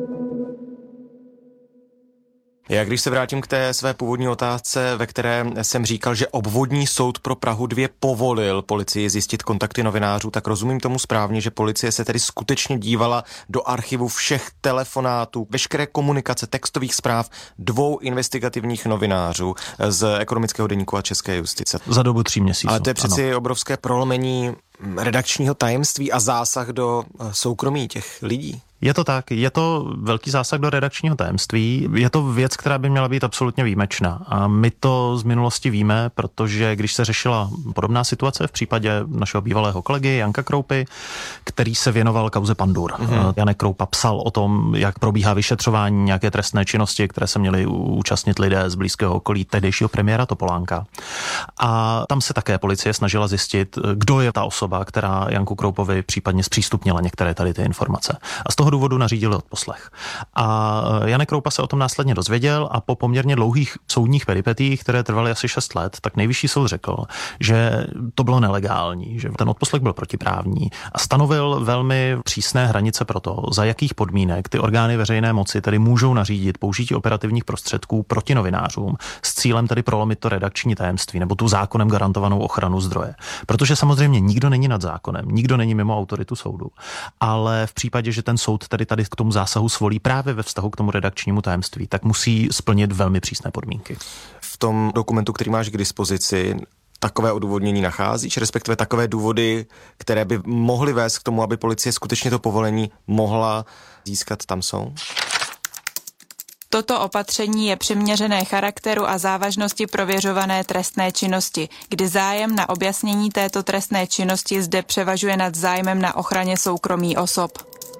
Já když se vrátím k té své původní otázce, ve které jsem říkal, že obvodní soud pro Prahu dva povolil policii zjistit kontakty novinářů, tak rozumím tomu správně, že policie se tedy skutečně dívala do archivu všech telefonátů, veškeré komunikace, textových zpráv dvou investigativních novinářů z Ekonomického deníku a České justice. Za dobu tří měsíců. Ale to je přeci ano. obrovské prolomení redakčního tajemství a zásah do soukromí těch lidí. Je to tak, je to velký zásah do redakčního tajemství, je to věc, která by měla být absolutně výjimečná a my to z minulosti víme, protože když se řešila podobná situace v případě našeho bývalého kolegy Janka Kroupy, který se věnoval kauze Pandur. Mm-hmm. Janek Kroupa psal o tom, jak probíhá vyšetřování nějaké trestné činnosti, které se měli účastnit lidé z blízkého okolí tehdejšího premiéra Topolánka. A tam se také policie snažila zjistit, kdo je ta osoba, která Janku Kroupovi případně zpřístupnila některé tady ty informace. A z toho důvodu nařídili odposlech. A Janek Kroupa se o tom následně dozvěděl a po poměrně dlouhých soudních peripetích, které trvaly asi šest let, tak nejvyšší soud řekl, že to bylo nelegální, že ten odposlech byl protiprávní a stanovil velmi přísné hranice pro to, za jakých podmínek ty orgány veřejné moci tedy můžou nařídit použití operativních prostředků proti novinářům s cílem tedy prolomit to redakční tajemství nebo tu zákonem garantovanou ochranu zdroje. Protože samozřejmě nikdo není nad zákonem, nikdo není mimo autoritu soudu, ale v případě, že ten soud tedy tady k tomu zásahu svolí právě ve vztahu k tomu redakčnímu tajemství, tak musí splnit velmi přísné podmínky. V tom dokumentu, který máš k dispozici, takové odůvodnění nacházíš, respektive takové důvody, které by mohly vést k tomu, aby policie skutečně to povolení mohla získat, tam jsou? Toto opatření je přiměřené charakteru a závažnosti prověřované trestné činnosti, kdy zájem na objasnění této trestné činnosti zde převažuje nad zájmem na ochraně soukromí osob.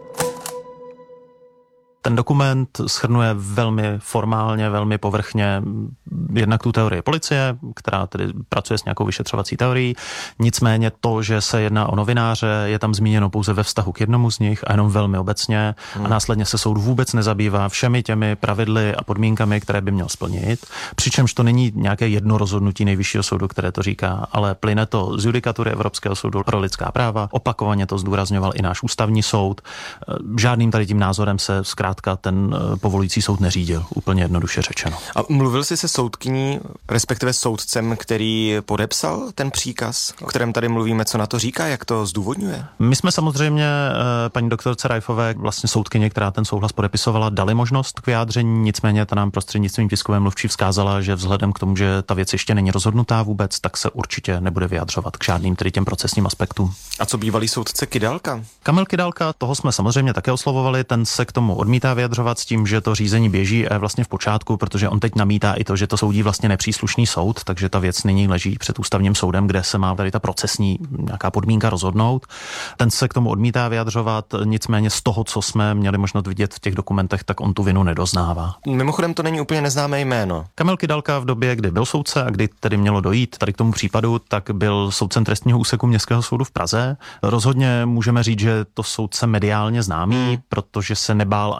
Ten dokument shrnuje velmi formálně, velmi povrchně jednak tu teorii policie, která tedy pracuje s nějakou vyšetřovací teorií. Nicméně to, že se jedná o novináře, je tam zmíněno pouze ve vztahu k jednomu z nich a jenom velmi obecně. Hmm. A následně se soud vůbec nezabývá všemi těmi pravidly a podmínkami, které by měl splnit. Přičemž to není nějaké jedno rozhodnutí nejvyššího soudu, které to říká, ale plyne to z judikatury Evropského soudu pro lidská práva. Opakovaně to zdůrazňoval i náš ústavní soud. Žádným tady tím názorem se zkrátka ten povolující soud neřídil, úplně jednoduše řečeno. A mluvil jsi se soudkyní, respektive soudcem, který podepsal ten příkaz, o kterém tady mluvíme, co na to říká, jak to zdůvodňuje? My jsme samozřejmě paní doktorce Rajfové, vlastně soudkyně, která ten souhlas podepisovala, dali možnost k vyjádření, nicméně ta nám prostřednictvím tiskové mluvčí vzkázala, že vzhledem k tomu, že ta věc ještě není rozhodnutá vůbec, tak se určitě nebude vyjadřovat k žádným tedy těm procesním aspektům. A co bývalý soudce Kidalka? Kamil Kidalka, toho jsme samozřejmě také oslovovali, ten se k tomu odmítá vyjadřovat s tím, že to řízení běží a je vlastně v počátku, protože on teď namítá i to, že to soudí vlastně nepříslušný soud, takže ta věc nyní leží před ústavním soudem, kde se má tady ta procesní nějaká podmínka rozhodnout. Ten se k tomu odmítá vyjadřovat, nicméně z toho, co jsme měli možnost vidět v těch dokumentech, tak on tu vinu nedoznává. Mimochodem to není úplně neznámé jméno. Kamil Kidalka v době, kdy byl soudce a kdy tedy mělo dojít tady k tomu případu, tak byl soudcem trestního úseku Městského soudu v Praze. Rozhodně můžeme říct, že to soudce mediálně známý, hmm. protože se nebál ani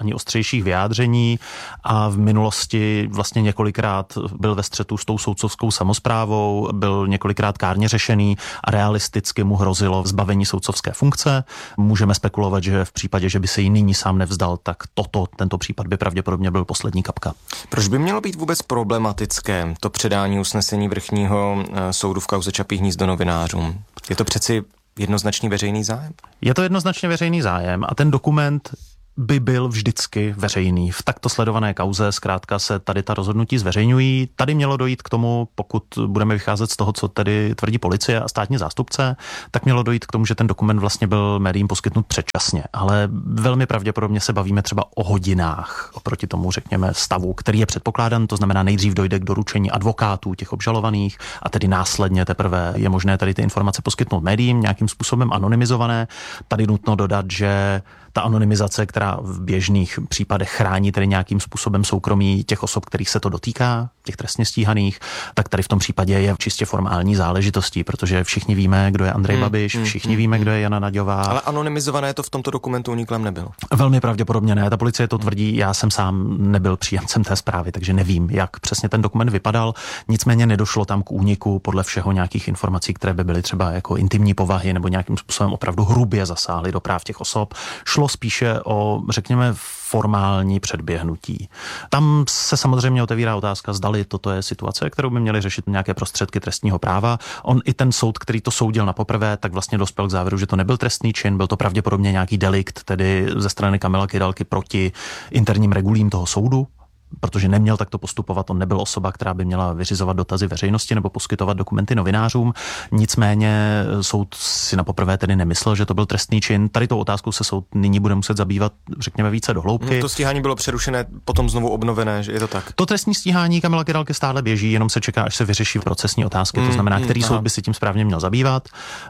ostřejších vyjádření a v minulosti vlastně několikrát byl ve střetu s tou soudcovskou samosprávou, byl několikrát kárně řešený a realisticky mu hrozilo zbavení soudcovské funkce. Můžeme spekulovat, že v případě, že by se jí nyní sám nevzdal, tak toto, tento případ by pravděpodobně byl poslední kapka. Proč by mělo být vůbec problematické to předání usnesení vrchního soudu v kauze Čapí hnízdo novinářům? Je to přeci jednoznačný veřejný zájem? Je to jednoznačně veřejný zájem a ten dokument by byl vždycky veřejný. V takto sledované kauze zkrátka se tady ta rozhodnutí zveřejňují. Tady mělo dojít k tomu, pokud budeme vycházet z toho, co tedy tvrdí policie a státní zástupce, tak mělo dojít k tomu, že ten dokument vlastně byl médiím poskytnut předčasně. Ale velmi pravděpodobně se bavíme třeba o hodinách oproti tomu, řekněme, stavu, který je předpokládán, to znamená nejdřív dojde k doručení advokátů těch obžalovaných a tedy následně teprve je možné tady ty informace poskytnout médiím nějakým způsobem anonymizované. Tady nutno dodat, že ta anonymizace, která v běžných případech chrání tedy nějakým způsobem soukromí těch osob, kterých se to dotýká, těch trestně stíhaných, tak tady v tom případě je čistě formální záležitostí, protože všichni víme, kdo je Andrej hmm, Babiš, všichni hmm, víme, kdo je Jana Naďová. Ale anonymizované to v tomto dokumentu uniklem nebylo. Velmi pravděpodobně ne. Ta policie to tvrdí, já jsem sám nebyl příjemcem té zprávy, takže nevím, jak přesně ten dokument vypadal. Nicméně nedošlo tam k úniku podle všeho nějakých informací, které by byly třeba jako intimní povahy nebo nějakým způsobem opravdu hrubě zasáhly do práv těch osob. Šlo spíše o, řekněme, formální předběhnutí. Tam se samozřejmě otevírá otázka, zdali toto je situace, kterou by měly řešit nějaké prostředky trestního práva. On i ten soud, který to soudil na poprvé, tak vlastně dospěl k závěru, že to nebyl trestný čin, byl to pravděpodobně nějaký delikt, tedy ze strany Kamila Kydalky proti interním regulím toho soudu, protože neměl takto postupovat, on nebyl osoba, která by měla vyřizovat dotazy veřejnosti nebo poskytovat dokumenty novinářům. Nicméně soud si na poprvé tedy nemyslel, že to byl trestný čin. Tady tou otázkou se soud nyní bude muset zabývat, řekněme, více do hloubky. No, to stíhání bylo přerušené, potom znovu obnovené, že je to tak? To trestní stíhání Kamila Kydalky stále běží, jenom se čeká, až se vyřeší procesní otázky, to znamená, který mm, soud by si tím správně měl zabývat.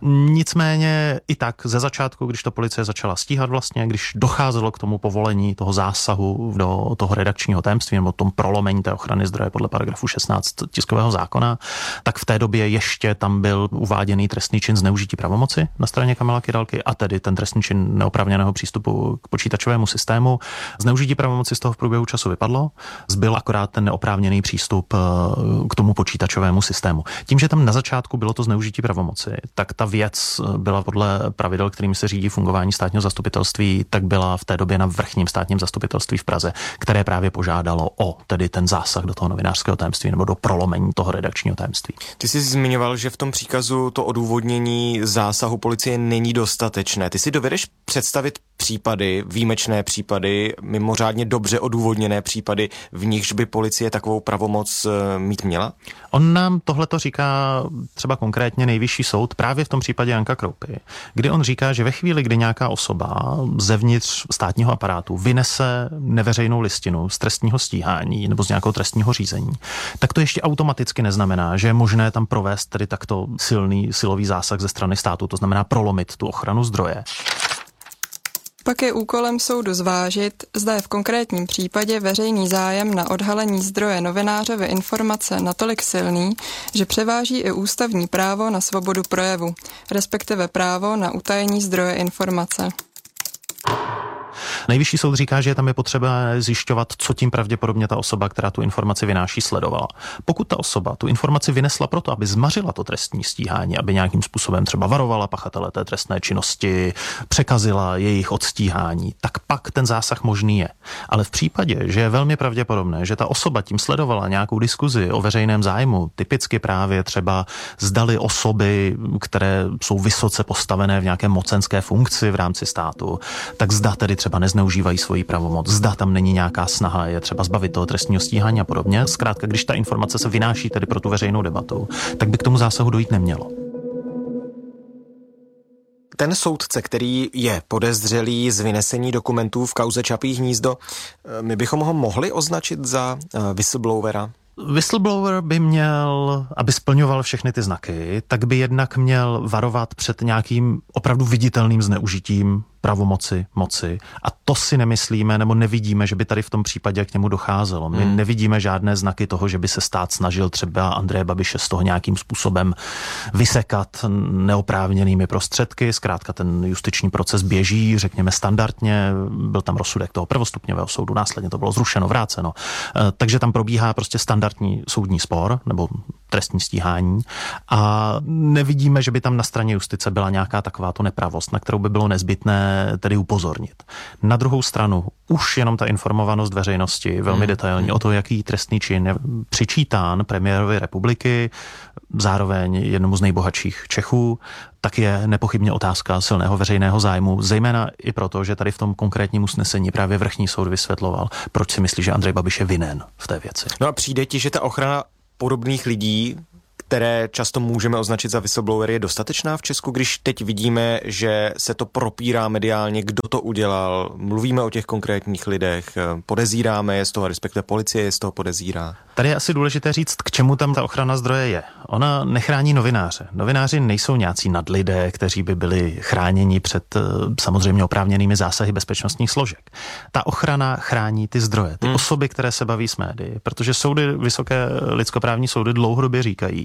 Nicméně i tak ze začátku, když to policie začala stíhat vlastně, když docházelo k tomu povolení toho zásahu do toho redakčního tajemství nebo tom prolomení té ochrany zdroje podle paragrafu šestnáct tiskového zákona, tak v té době ještě tam byl uváděný trestný čin zneužití pravomoci na straně Kamila Kydalky a tedy ten trestný čin neoprávněného přístupu k počítačovému systému. Zneužití pravomoci z toho v průběhu času vypadlo, zbyl akorát ten neoprávněný přístup k tomu počítačovému systému. Tím, že tam na začátku bylo to zneužití pravomoci, tak ta věc byla podle pravidel, kterými se řídí fungování státního zastupitelství, tak byla v té době na vrchním státním zastupitelství v Praze, které právě požádalo o tedy ten zásah do toho novinářského tajemství nebo do prolomení toho redakčního tajemství. Ty jsi zmiňoval, že v tom příkazu to odůvodnění zásahu policie není dostatečné. Ty si dovedeš představit případy, výjimečné případy, mimořádně dobře odůvodněné případy, v nichž by policie takovou pravomoc mít měla? On nám tohleto říká třeba konkrétně Nejvyšší soud právě v tom případě Janka Kroupy, kdy on říká, že ve chvíli, kdy nějaká osoba zevnitř státního aparátu vynese neveřejnou listinu z trestního stíhání nebo z nějakého trestního řízení, tak to ještě automaticky neznamená, že je možné tam provést tedy takto silný silový zásah ze strany státu, to znamená prolomit tu ochranu zdroje. Pak je úkolem soudu zvážit, zda je v konkrétním případě veřejný zájem na odhalení zdroje novinářovy informace natolik silný, že převáží i ústavní právo na svobodu projevu, respektive právo na utajení zdroje informace. Nejvyšší soud říká, že tam je potřeba zjišťovat, co tím pravděpodobně ta osoba, která tu informaci vynáší, sledovala. Pokud ta osoba tu informaci vynesla proto, aby zmařila to trestní stíhání, aby nějakým způsobem třeba varovala pachatele té trestné činnosti, překazila jejich odstíhání, tak pak ten zásah možný je. Ale v případě, že je velmi pravděpodobné, že ta osoba tím sledovala nějakou diskuzi o veřejném zájmu, typicky právě třeba zdali osoby, které jsou vysoce postavené v nějaké mocenské funkci v rámci státu, tak zda tedy třeba nezneužívají svoji pravomoc, zda tam není nějaká snaha je třeba zbavit toho trestního stíhání a podobně. Zkrátka, když ta informace se vynáší tedy pro tu veřejnou debatu, tak by k tomu zásahu dojít nemělo. Ten soudce, který je podezřelý z vynesení dokumentů v kauze Čapí hnízdo, my bychom ho mohli označit za whistleblowera? Whistleblower by měl, aby splňoval všechny ty znaky, tak by jednak měl varovat před nějakým opravdu viditelným zneužitím pravomoci, moci. A to si nemyslíme nebo nevidíme, že by tady v tom případě k němu docházelo. My hmm. nevidíme žádné znaky toho, že by se stát snažil třeba Andreje Babiše z toho nějakým způsobem vysekat neoprávněnými prostředky. Zkrátka ten justiční proces běží, řekněme standardně. Byl tam rozsudek toho prvostupňového soudu, následně to bylo zrušeno, vráceno. Takže tam probíhá prostě standardní soudní spor nebo trestní stíhání a nevidíme, že by tam na straně justice byla nějaká takováto nepravost, na kterou by bylo nezbytné tedy upozornit. Na druhou stranu, už jenom ta informovanost veřejnosti velmi hmm. detailní o to, jaký trestný čin je přičítán premiérovi republiky, zároveň jednomu z nejbohatších Čechů, tak je nepochybně otázka silného veřejného zájmu, zejména i proto, že tady v tom konkrétním usnesení právě vrchní soud vysvětloval, proč si myslí, že Andrej Babiš je vinen v té věci. No a přijde ti, že ta ochrana podobných lidí, které často můžeme označit za whistleblowery, je dostatečná v Česku, když teď vidíme, že se to propírá mediálně, kdo to udělal, mluvíme o těch konkrétních lidech, podezíráme je z toho, respektive policie je z toho podezírá. Tady je asi důležité říct, k čemu tam ta ochrana zdroje je. Ona nechrání novináře. Novináři nejsou nějací nadlidé, kteří by byli chráněni před samozřejmě oprávněnými zásahy bezpečnostních složek. Ta ochrana chrání ty zdroje, ty hmm. osoby, které se baví s médii, protože soudy, vysoké lidskoprávní soudy dlouhodobě říkají,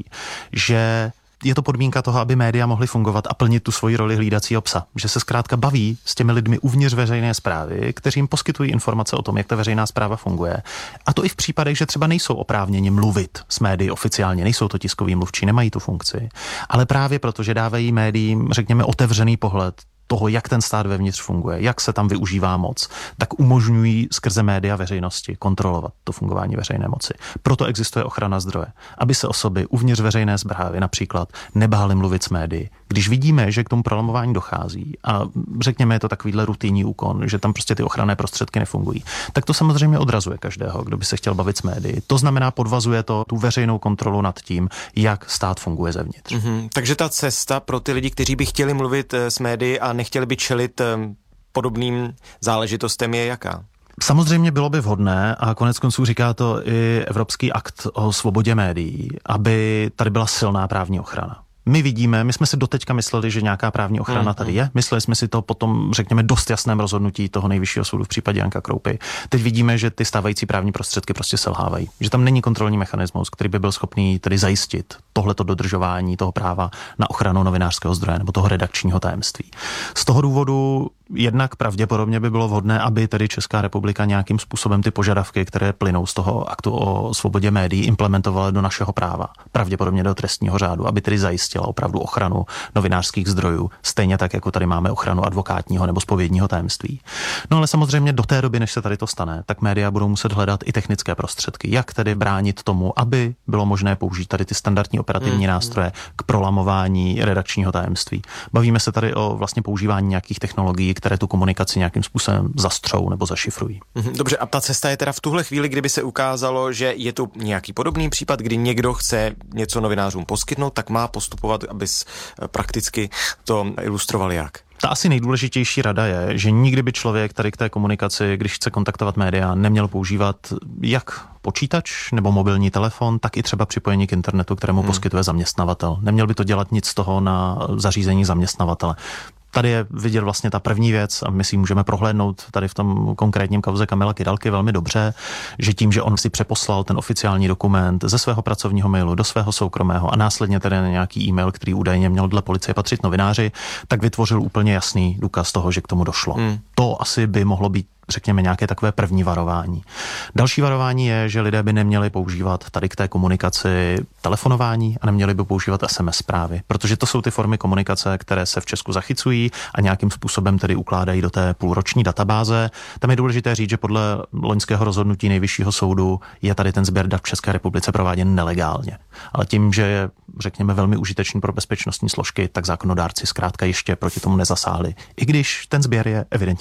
že je to podmínka toho, aby média mohly fungovat a plnit tu svoji roli hlídacího psa. Že se zkrátka baví s těmi lidmi uvnitř veřejné správy, kteří jim poskytují informace o tom, jak ta veřejná správa funguje. A to i v případech, že třeba nejsou oprávněni mluvit s médií oficiálně, nejsou to tiskoví mluvčí, nemají tu funkci. Ale právě proto, že dávají médiím, řekněme, otevřený pohled toho, jak ten stát vevnitř funguje, jak se tam využívá moc, tak umožňují skrze média veřejnosti kontrolovat to fungování veřejné moci. Proto existuje ochrana zdroje, aby se osoby uvnitř veřejné správy například nebály mluvit s médií. Když vidíme, že k tomu prolamování dochází a řekněme, je to takovýhle rutinní úkon, že tam prostě ty ochranné prostředky nefungují, tak to samozřejmě odrazuje každého, kdo by se chtěl bavit s médií. To znamená, podvazuje to tu veřejnou kontrolu nad tím, jak stát funguje zevnitř. Mm-hmm. Takže ta cesta pro ty lidi, kteří by chtěli mluvit s médií a nechtěli by čelit podobným záležitostem, je jaká? Samozřejmě bylo by vhodné, a konec konců říká to i Evropský akt o svobodě médií, aby tady byla silná právní ochrana. My vidíme, my jsme si doteďka mysleli, že nějaká právní ochrana tady je. Mysleli jsme si to potom, řekněme, dost jasném rozhodnutí toho nejvyššího soudu v případě Janka Kroupy. Teď vidíme, že ty stávající právní prostředky prostě selhávají. Že tam není kontrolní mechanismus, který by byl schopný tedy zajistit tohleto dodržování toho práva na ochranu novinářského zdroje nebo toho redakčního tajemství. Z toho důvodu jednak pravděpodobně by bylo vhodné, aby tedy Česká republika nějakým způsobem ty požadavky, které plynou z toho aktu o svobodě médií, implementovala do našeho práva, pravděpodobně do trestního řádu, aby tedy zajistila opravdu ochranu novinářských zdrojů, stejně tak, jako tady máme ochranu advokátního nebo zpovědního tajemství. No ale samozřejmě do té doby, než se tady to stane, tak média budou muset hledat i technické prostředky, jak tedy bránit tomu, aby bylo možné použít tady ty standardní operativní hmm. nástroje k prolamování redakčního tajemství. Bavíme se tady o vlastně používání nějakých technologií, které tu komunikaci nějakým způsobem zastřou nebo zašifrují. Dobře, a ta cesta je teda v tuhle chvíli, kdyby se ukázalo, že je tu nějaký podobný případ, kdy někdo chce něco novinářům poskytnout, tak má postupovat, abys prakticky to ilustroval jak? Ta asi nejdůležitější rada je, že nikdy by člověk tady k té komunikaci, když chce kontaktovat média, neměl používat jak počítač nebo mobilní telefon, tak i třeba připojení k internetu, kterému hmm. poskytuje zaměstnavatel. Neměl by to dělat nic z toho na zařízení zaměstnavatele. Tady je vidět vlastně ta první věc a my si můžeme prohlédnout tady v tom konkrétním kauze Kamila Kydalky velmi dobře, že tím, že on si přeposlal ten oficiální dokument ze svého pracovního mailu do svého soukromého a následně tedy na nějaký e-mail, který údajně měl dle policie patřit novináři, tak vytvořil úplně jasný důkaz toho, že k tomu došlo. Hmm. To asi by mohlo být, řekněme, nějaké takové první varování. Další varování je, že lidé by neměli používat tady k té komunikaci telefonování a neměli by používat es em es zprávy, protože to jsou ty formy komunikace, které se v Česku zachycují a nějakým způsobem tedy ukládají do té půlroční databáze. Tam je důležité říct, že podle loňského rozhodnutí Nejvyššího soudu je tady ten sběr dat v České republice prováděn nelegálně. Ale tím, že je, řekněme, velmi užitečný pro bezpečnostní složky, tak zákonodárci zkrátka ještě proti tomu nezasáhli. I když ten sběr je evidentně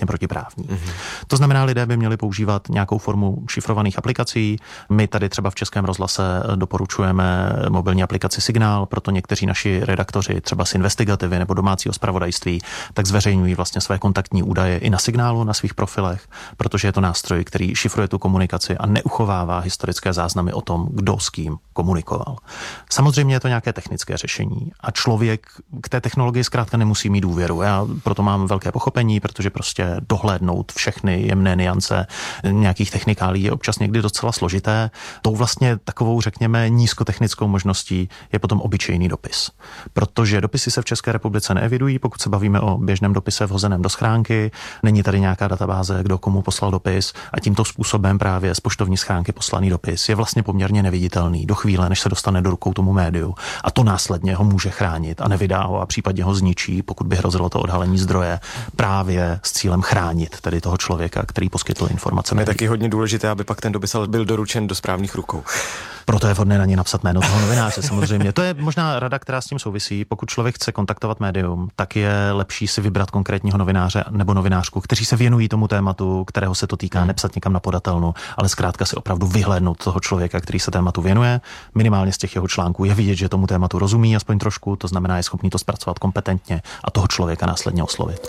vlastně protiprávní. Mm-hmm. To znamená, lidé by měli používat nějakou formu šifrovaných aplikací. My tady třeba v Českém rozhlase doporučujeme mobilní aplikaci Signál, proto někteří naši redaktoři třeba z Investigativy nebo domácího zpravodajství tak zveřejňují vlastně své kontaktní údaje i na Signálu, na svých profilech, protože je to nástroj, který šifruje tu komunikaci a neuchovává historické záznamy o tom, kdo s kým komunikoval. Samozřejmě je to nějaké technické řešení a člověk k té technologii zkrátka nemusí mít důvěru. Já proto mám velké pochopení, protože prostě dohlédnout všechny jemné nuance nějakých technikálí je občas někdy docela složité. Tou vlastně takovou, řekněme, nízkotechnickou možností je potom obyčejný dopis. Protože dopisy se v České republice neevidují, pokud se bavíme o běžném dopise vhozeném do schránky, není tady nějaká databáze, kdo komu poslal dopis a tímto způsobem právě z poštovní schránky poslaný dopis je vlastně poměrně neviditelný do chvíle, než se dostane do rukou tomu médiu. A to následně ho může chránit a nevydá ho a případně ho zničí, pokud by hrozilo to odhalení zdroje, právě s cílem chránit tedy toho člověka, který poskytl informace. Je taky hodně důležité, aby pak ten dopis byl doručen do správných rukou. Proto je vhodné na ní napsat jméno toho novináře, samozřejmě. To je možná rada, která s tím souvisí. Pokud člověk chce kontaktovat médium, tak je lepší si vybrat konkrétního novináře nebo novinářku, kteří se věnují tomu tématu, kterého se to týká, hmm. nepsat někam na podatelnu, ale zkrátka si opravdu vyhlédnout toho člověka, který se tématu věnuje. Minimálně z těch jeho článků je vidět, že tomu tématu rozumí aspoň trošku, to znamená, je schopný to zpracovat kompetentně a toho člověka následně oslovit.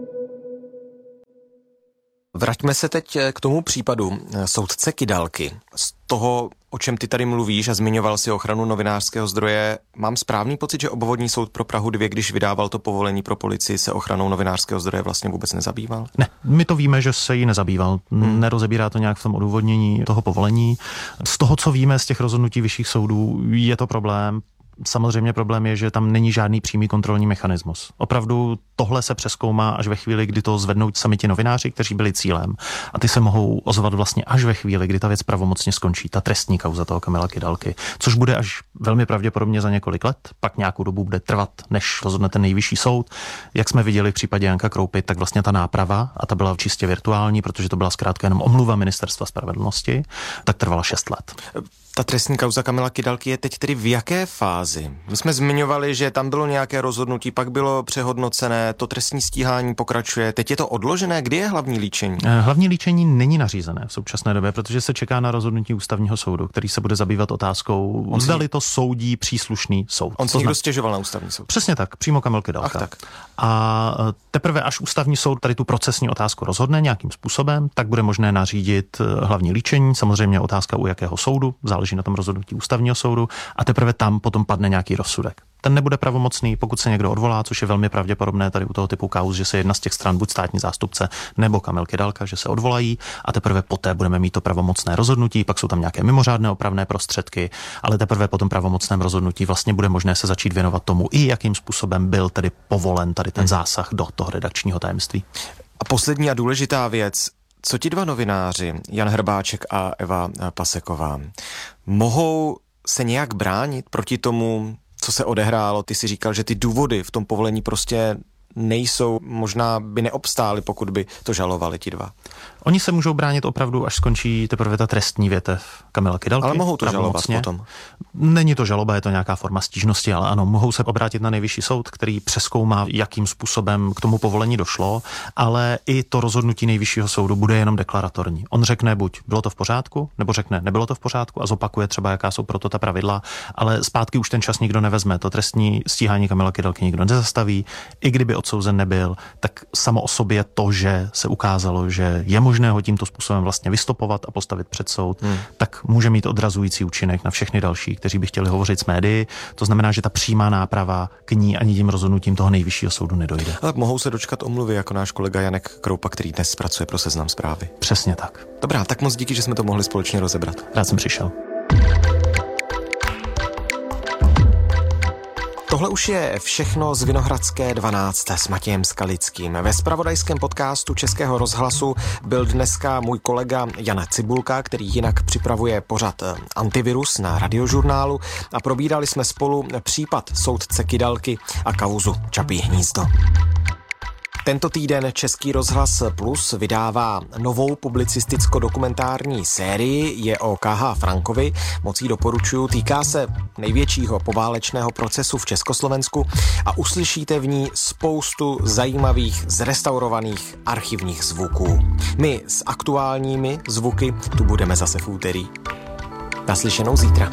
Vraťme se teď k tomu případu soudce Kydalky. Z toho, o čem ty tady mluvíš a zmiňoval si ochranu novinářského zdroje, mám správný pocit, že obvodní soud pro Prahu dva, když vydával to povolení pro policii, se ochranou novinářského zdroje vlastně vůbec nezabýval? Ne, my to víme, že se jí nezabýval. Hmm. Nerozebírá to nějak v tom odůvodnění toho povolení. Z toho, co víme z těch rozhodnutí vyšších soudů, je to problém. Samozřejmě problém je, že tam není žádný přímý kontrolní mechanismus. Opravdu tohle se přezkoumá až ve chvíli, kdy to zvednou sami ti novináři, kteří byli cílem. A ty se mohou ozvat vlastně až ve chvíli, kdy ta věc pravomocně skončí, ta trestní kauza toho Kamila Kydalky, což bude až velmi pravděpodobně za několik let, pak nějakou dobu bude trvat, než rozhodne ten nejvyšší soud. Jak jsme viděli v případě Janka Kroupy, tak vlastně ta náprava, a ta byla čistě virtuální, protože to byla zkrátka jenom omluva Ministerstva spravedlnosti, tak trvala šest let. Ta trestní kauza Kamila Kydalky je teď tedy v jaké fázi? My jsme zmiňovali, že tam bylo nějaké rozhodnutí, pak bylo přehodnocené, to trestní stíhání pokračuje. Teď je to odložené, kdy je hlavní líčení? Hlavní líčení není nařízené v současné době, protože se čeká na rozhodnutí ústavního soudu, který se bude zabývat otázkou, on zdali to soudí příslušný soud. On si někdo stěžoval na ústavní soud. Přesně tak, přímo Kamil Kydalka. Ach, tak. A teprve až ústavní soud tady tu procesní otázku rozhodne nějakým způsobem, tak bude možné nařídit hlavní líčení, samozřejmě otázka u jakého soudu, záleží na tom rozhodnutí ústavního soudu, a teprve tam potom padne nějaký rozsudek. Ten nebude pravomocný, pokud se někdo odvolá, což je velmi pravděpodobné tady u toho typu kauz, že se jedna z těch stran, buď státní zástupce nebo Kamil Kydalka, že se odvolají, a teprve poté budeme mít to pravomocné rozhodnutí, pak jsou tam nějaké mimořádné opravné prostředky, ale teprve po tom pravomocném rozhodnutí vlastně bude možné se začít věnovat tomu, i jakým způsobem byl tedy povolen tady ten zásah do toho redakčního tajemství. A poslední a důležitá věc, co ti dva novináři, Jan Hrbáček a Eva Paseková, mohou se nějak bránit proti tomu, co se odehrálo? Ty si říkal, že ty důvody v tom povolení prostě nejsou, možná by neobstály, pokud by to žalovali ti dva. Oni se můžou bránit opravdu, až skončí teprve ta trestní větev Kamila Kydalky. Ale mohou to žalovat potom. Není to žaloba, je to nějaká forma stížnosti, ale ano, mohou se obrátit na nejvyšší soud, který přezkoumá, jakým způsobem k tomu povolení došlo, ale i to rozhodnutí nejvyššího soudu bude jenom deklaratorní. On řekne buď bylo to v pořádku, nebo řekne nebylo to v pořádku a zopakuje třeba, jaká jsou proto ta pravidla, ale zpátky už ten čas nikdo nevezme. To trestní stíhání Kamila Kydalky nikdo nezastaví. I kdyby odsouzen nebyl, tak samo o sobě to, že se ukázalo, že je možné ho tímto způsobem vlastně vystopovat a postavit před soud, hmm. tak může mít odrazující účinek na všechny další, kteří by chtěli hovořit s médii. To znamená, že ta přímá náprava k ní ani tím rozhodnutím toho nejvyššího soudu nedojde. Ale mohou se dočkat omluvy, jako náš kolega Janek Kroupa, který dnes pracuje pro Seznam Zprávy. Přesně tak. Dobrá, tak moc díky, že jsme to mohli společně rozebrat. Rád jsem přišel. Tohle už je všechno z Vinohradské dvanáct s Matějem Skalickým. Ve zpravodajském podcastu Českého rozhlasu byl dneska můj kolega Jan Cibulka, který jinak připravuje pořad Antivirus na Radiožurnálu, a probírali jsme spolu případ soudce Kydalky a kauzu Čapí hnízdo. Tento týden Český rozhlas Plus vydává novou publicisticko-dokumentární sérii, je o K H Frankovi, moc jí doporučuju, týká se největšího poválečného procesu v Československu a uslyšíte v ní spoustu zajímavých zrestaurovaných archivních zvuků. My s aktuálními zvuky tu budeme zase v úterý. Naslyšenou zítra.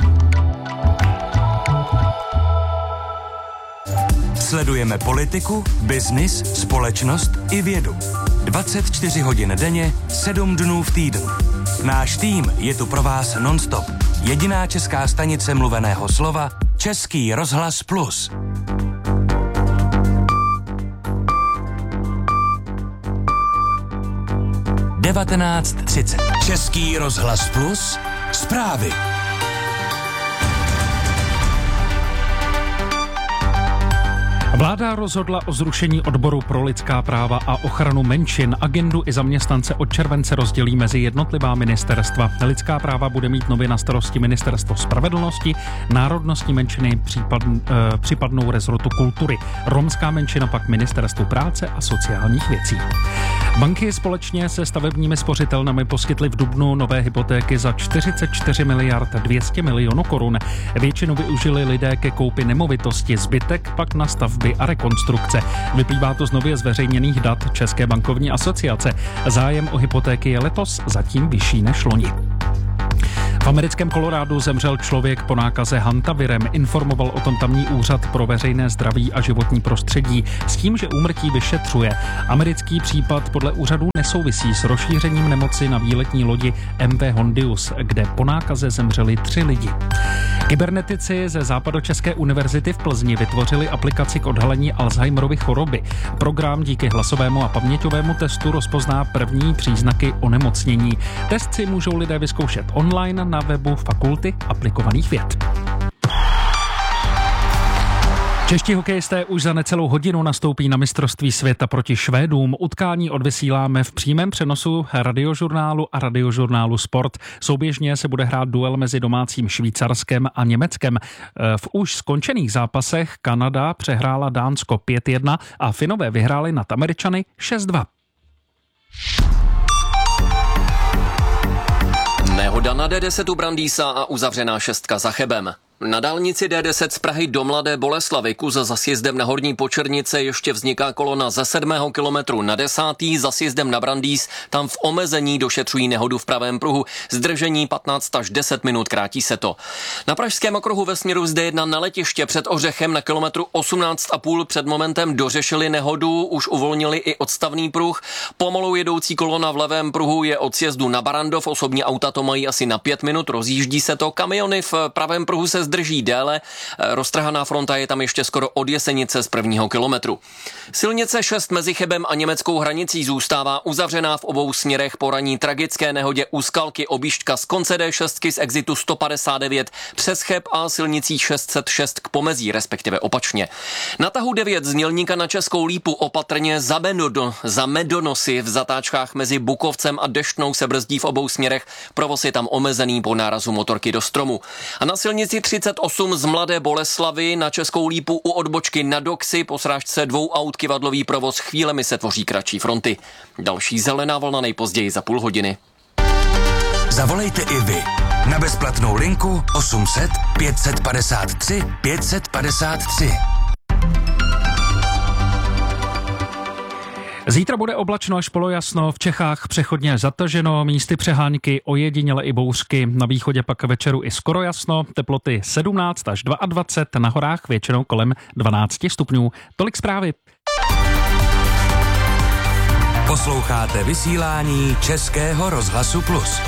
Sledujeme politiku, biznis, společnost i vědu. dvacet čtyři hodin denně, sedm dnů v týdnu. Náš tým je tu pro vás non-stop. Jediná česká stanice mluveného slova, Český rozhlas Plus. devatenáct třicet. Český rozhlas Plus. Zprávy. Vláda rozhodla o zrušení odboru pro lidská práva a ochranu menšin. Agendu i zaměstnance od července rozdělí mezi jednotlivá ministerstva. Lidská práva bude mít nově na starosti Ministerstvo spravedlnosti, národnostní menšiny případ, eh, připadnou rezortu kultury, romská menšina pak Ministerstvu práce a sociálních věcí. Banky společně se stavebními spořitelnami poskytly v dubnu nové hypotéky za čtyřicet čtyři miliard dvě stě milionů korun. Většinu využili lidé ke koupi nemovitosti, zbytek pak na stavby a rekonstrukce. Vyplývá to z nově zveřejněných dat České bankovní asociace. Zájem o hypotéky je letos zatím vyšší než loni. V americkém Kolorádu zemřel člověk po nákaze hantavirem, informoval o tom tamní úřad pro veřejné zdraví a životní prostředí s tím, že úmrtí vyšetřuje. Americký případ podle úřadu nesouvisí s rozšířením nemoci na výletní lodi M V Hondius, kde po nákaze zemřeli tři lidi. Kybernetici ze Západočeské univerzity v Plzni vytvořili aplikaci k odhalení Alzheimerovy choroby. Program díky hlasovému a paměťovému testu rozpozná první příznaky onemocnění. Test si můžou lidé vyzkoušet online na webu Fakulty aplikovaných věd. Čeští hokejisté už za necelou hodinu nastoupí na mistrovství světa proti Švédům. Utkání odvysíláme v přímém přenosu Radiožurnálu a Radiožurnálu Sport. Souběžně se bude hrát duel mezi domácím Švýcarskem a Německem. V už skončených zápasech Kanada přehrála Dánsko pět jedna a Finové vyhráli nad Američany šest dva. Nehoda na D deset u Brandýsa a uzavřená šestka za Chebem. Na dálnici D deset z Prahy do Mladé Boleslavi kus za sjezdem na Horní Počernice ještě vzniká kolona ze sedmého kilometru na desátý, za sjezdem na Brandýs, tam v omezení došetřují nehodu v pravém pruhu. Zdržení patnáct až deset minut, krátí se to. Na pražském okruhu ve směru z D jedna na letiště před Ořechem na kilometru osmnáct a půl před momentem dořešili nehodu, už uvolnili i odstavný pruh. Pomalu jedoucí kolona v levém pruhu je od sjezdu na Barandov, osobní auta to mají asi na pět minut, rozjíždí se to, kamiony v pravém pruhu se zdrží déle, roztrhaná fronta je tam ještě skoro od Jesenice z prvního kilometru. Silnice šest mezi Chebem a německou hranicí zůstává uzavřená v obou směrech po ranní tragické nehodě u Skalky, objížďka z konce D šest z exitu sto padesát devět přes Cheb a silnicí šest set šest k pomezí, respektive opačně. Na tahu devět z Mělníka na Českou Lípu opatrně za, Medodo, za Medonosy v zatáčkách mezi Bukovcem a Deštnou se brzdí v obou směrech, provoz je tam omezený po nárazu motorky do stromu. A na silnici třicet osm z Mladé Boleslavy na Českou Lípu u odbočky na Doxy po srážce dvou aut kyvadlový provoz, chvílemi se tvoří kratší fronty. Další zelená vlna nejpozději za půl hodiny. Zavolejte i vy na bezplatnou linku osm set pět set padesát tři pět set padesát tři. Zítra bude oblačno až polojasno, v Čechách přechodně zataženo, místy přehánky, ojediněle i bouřky, na východě pak večeru i skoro jasno, teploty sedmnáct až dvacet dva, na horách většinou kolem dvanáct stupňů. Tolik zprávy. Posloucháte vysílání Českého rozhlasu Plus.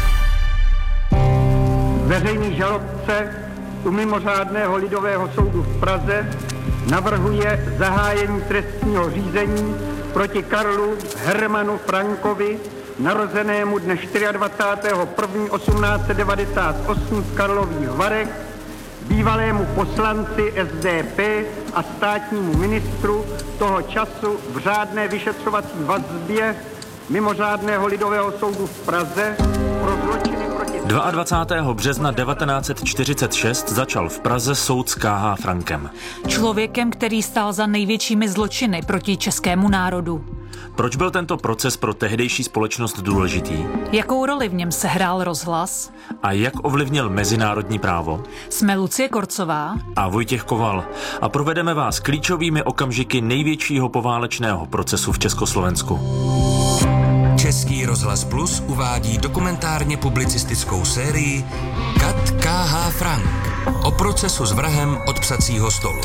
Veřejný žalobce u mimořádného lidového soudu v Praze navrhuje zahájení trestního řízení proti Karlu Hermanu Frankovi, narozenému dne dvacátého prvního prvního osmnáct set devadesát osm v Karlových Varech, bývalému poslanci S D P a státnímu ministru toho času v řádné vyšetřovací vazbě mimořádného lidového soudu v Praze pro zločiny proti... dvacátého druhého března devatenáct set čtyřicet šest začal v Praze soud s K H. Frankem. Člověkem, který stál za největšími zločiny proti českému národu. Proč byl tento proces pro tehdejší společnost důležitý? Jakou roli v něm sehrál rozhlas? A jak ovlivnil mezinárodní právo? Jsme Lucie Korcová a Vojtěch Koval a provedeme vás klíčovými okamžiky největšího poválečného procesu v Československu. Český rozhlas Plus uvádí dokumentárně publicistickou sérii Kat K H. Frank o procesu s vrahem od psacího stolu.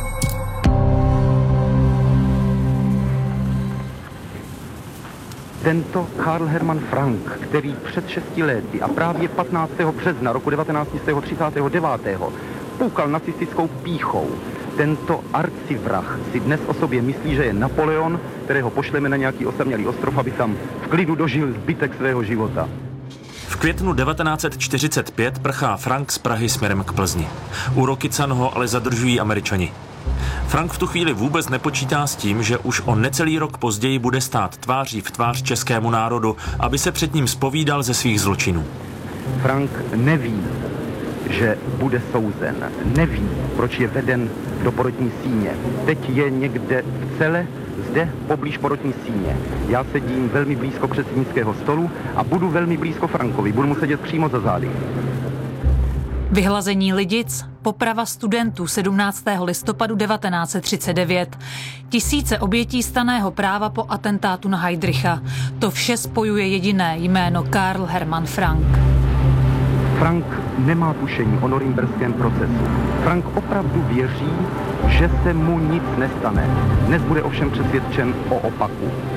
Tento Karl Hermann Frank, který před šesti lety a právě patnáctého března roku devatenáct set třicet devět poukal nacistickou pýchou, tento arcivrah si dnes o sobě myslí, že je Napoleon, kterého pošleme na nějaký osamělý ostrov, aby tam v klidu dožil zbytek svého života. V květnu devatenáct set čtyřicet pět prchá Frank z Prahy směrem k Plzni. U Rokycan ho ale zadržují Američani. Frank v tu chvíli vůbec nepočítá s tím, že už o necelý rok později bude stát tváří v tvář českému národu, aby se před ním zpovídal ze svých zločinů. Frank neví, že bude souzen. Neví, proč je veden do porotní síně. Teď je někde v cele, zde poblíž porotní síně. Já sedím velmi blízko předsednického stolu a budu velmi blízko Frankovi. Budu mu sedět přímo za zády. Vyhlazení Lidic, poprava studentů sedmnáctého listopadu devatenáct set třicet devět, tisíce obětí stanného práva po atentátu na Heydricha. To vše spojuje jediné jméno Karl Hermann Frank. Frank nemá tušení o norimberském procesu. Frank opravdu věří, že se mu nic nestane. Dnes bude ovšem přesvědčen o opaku.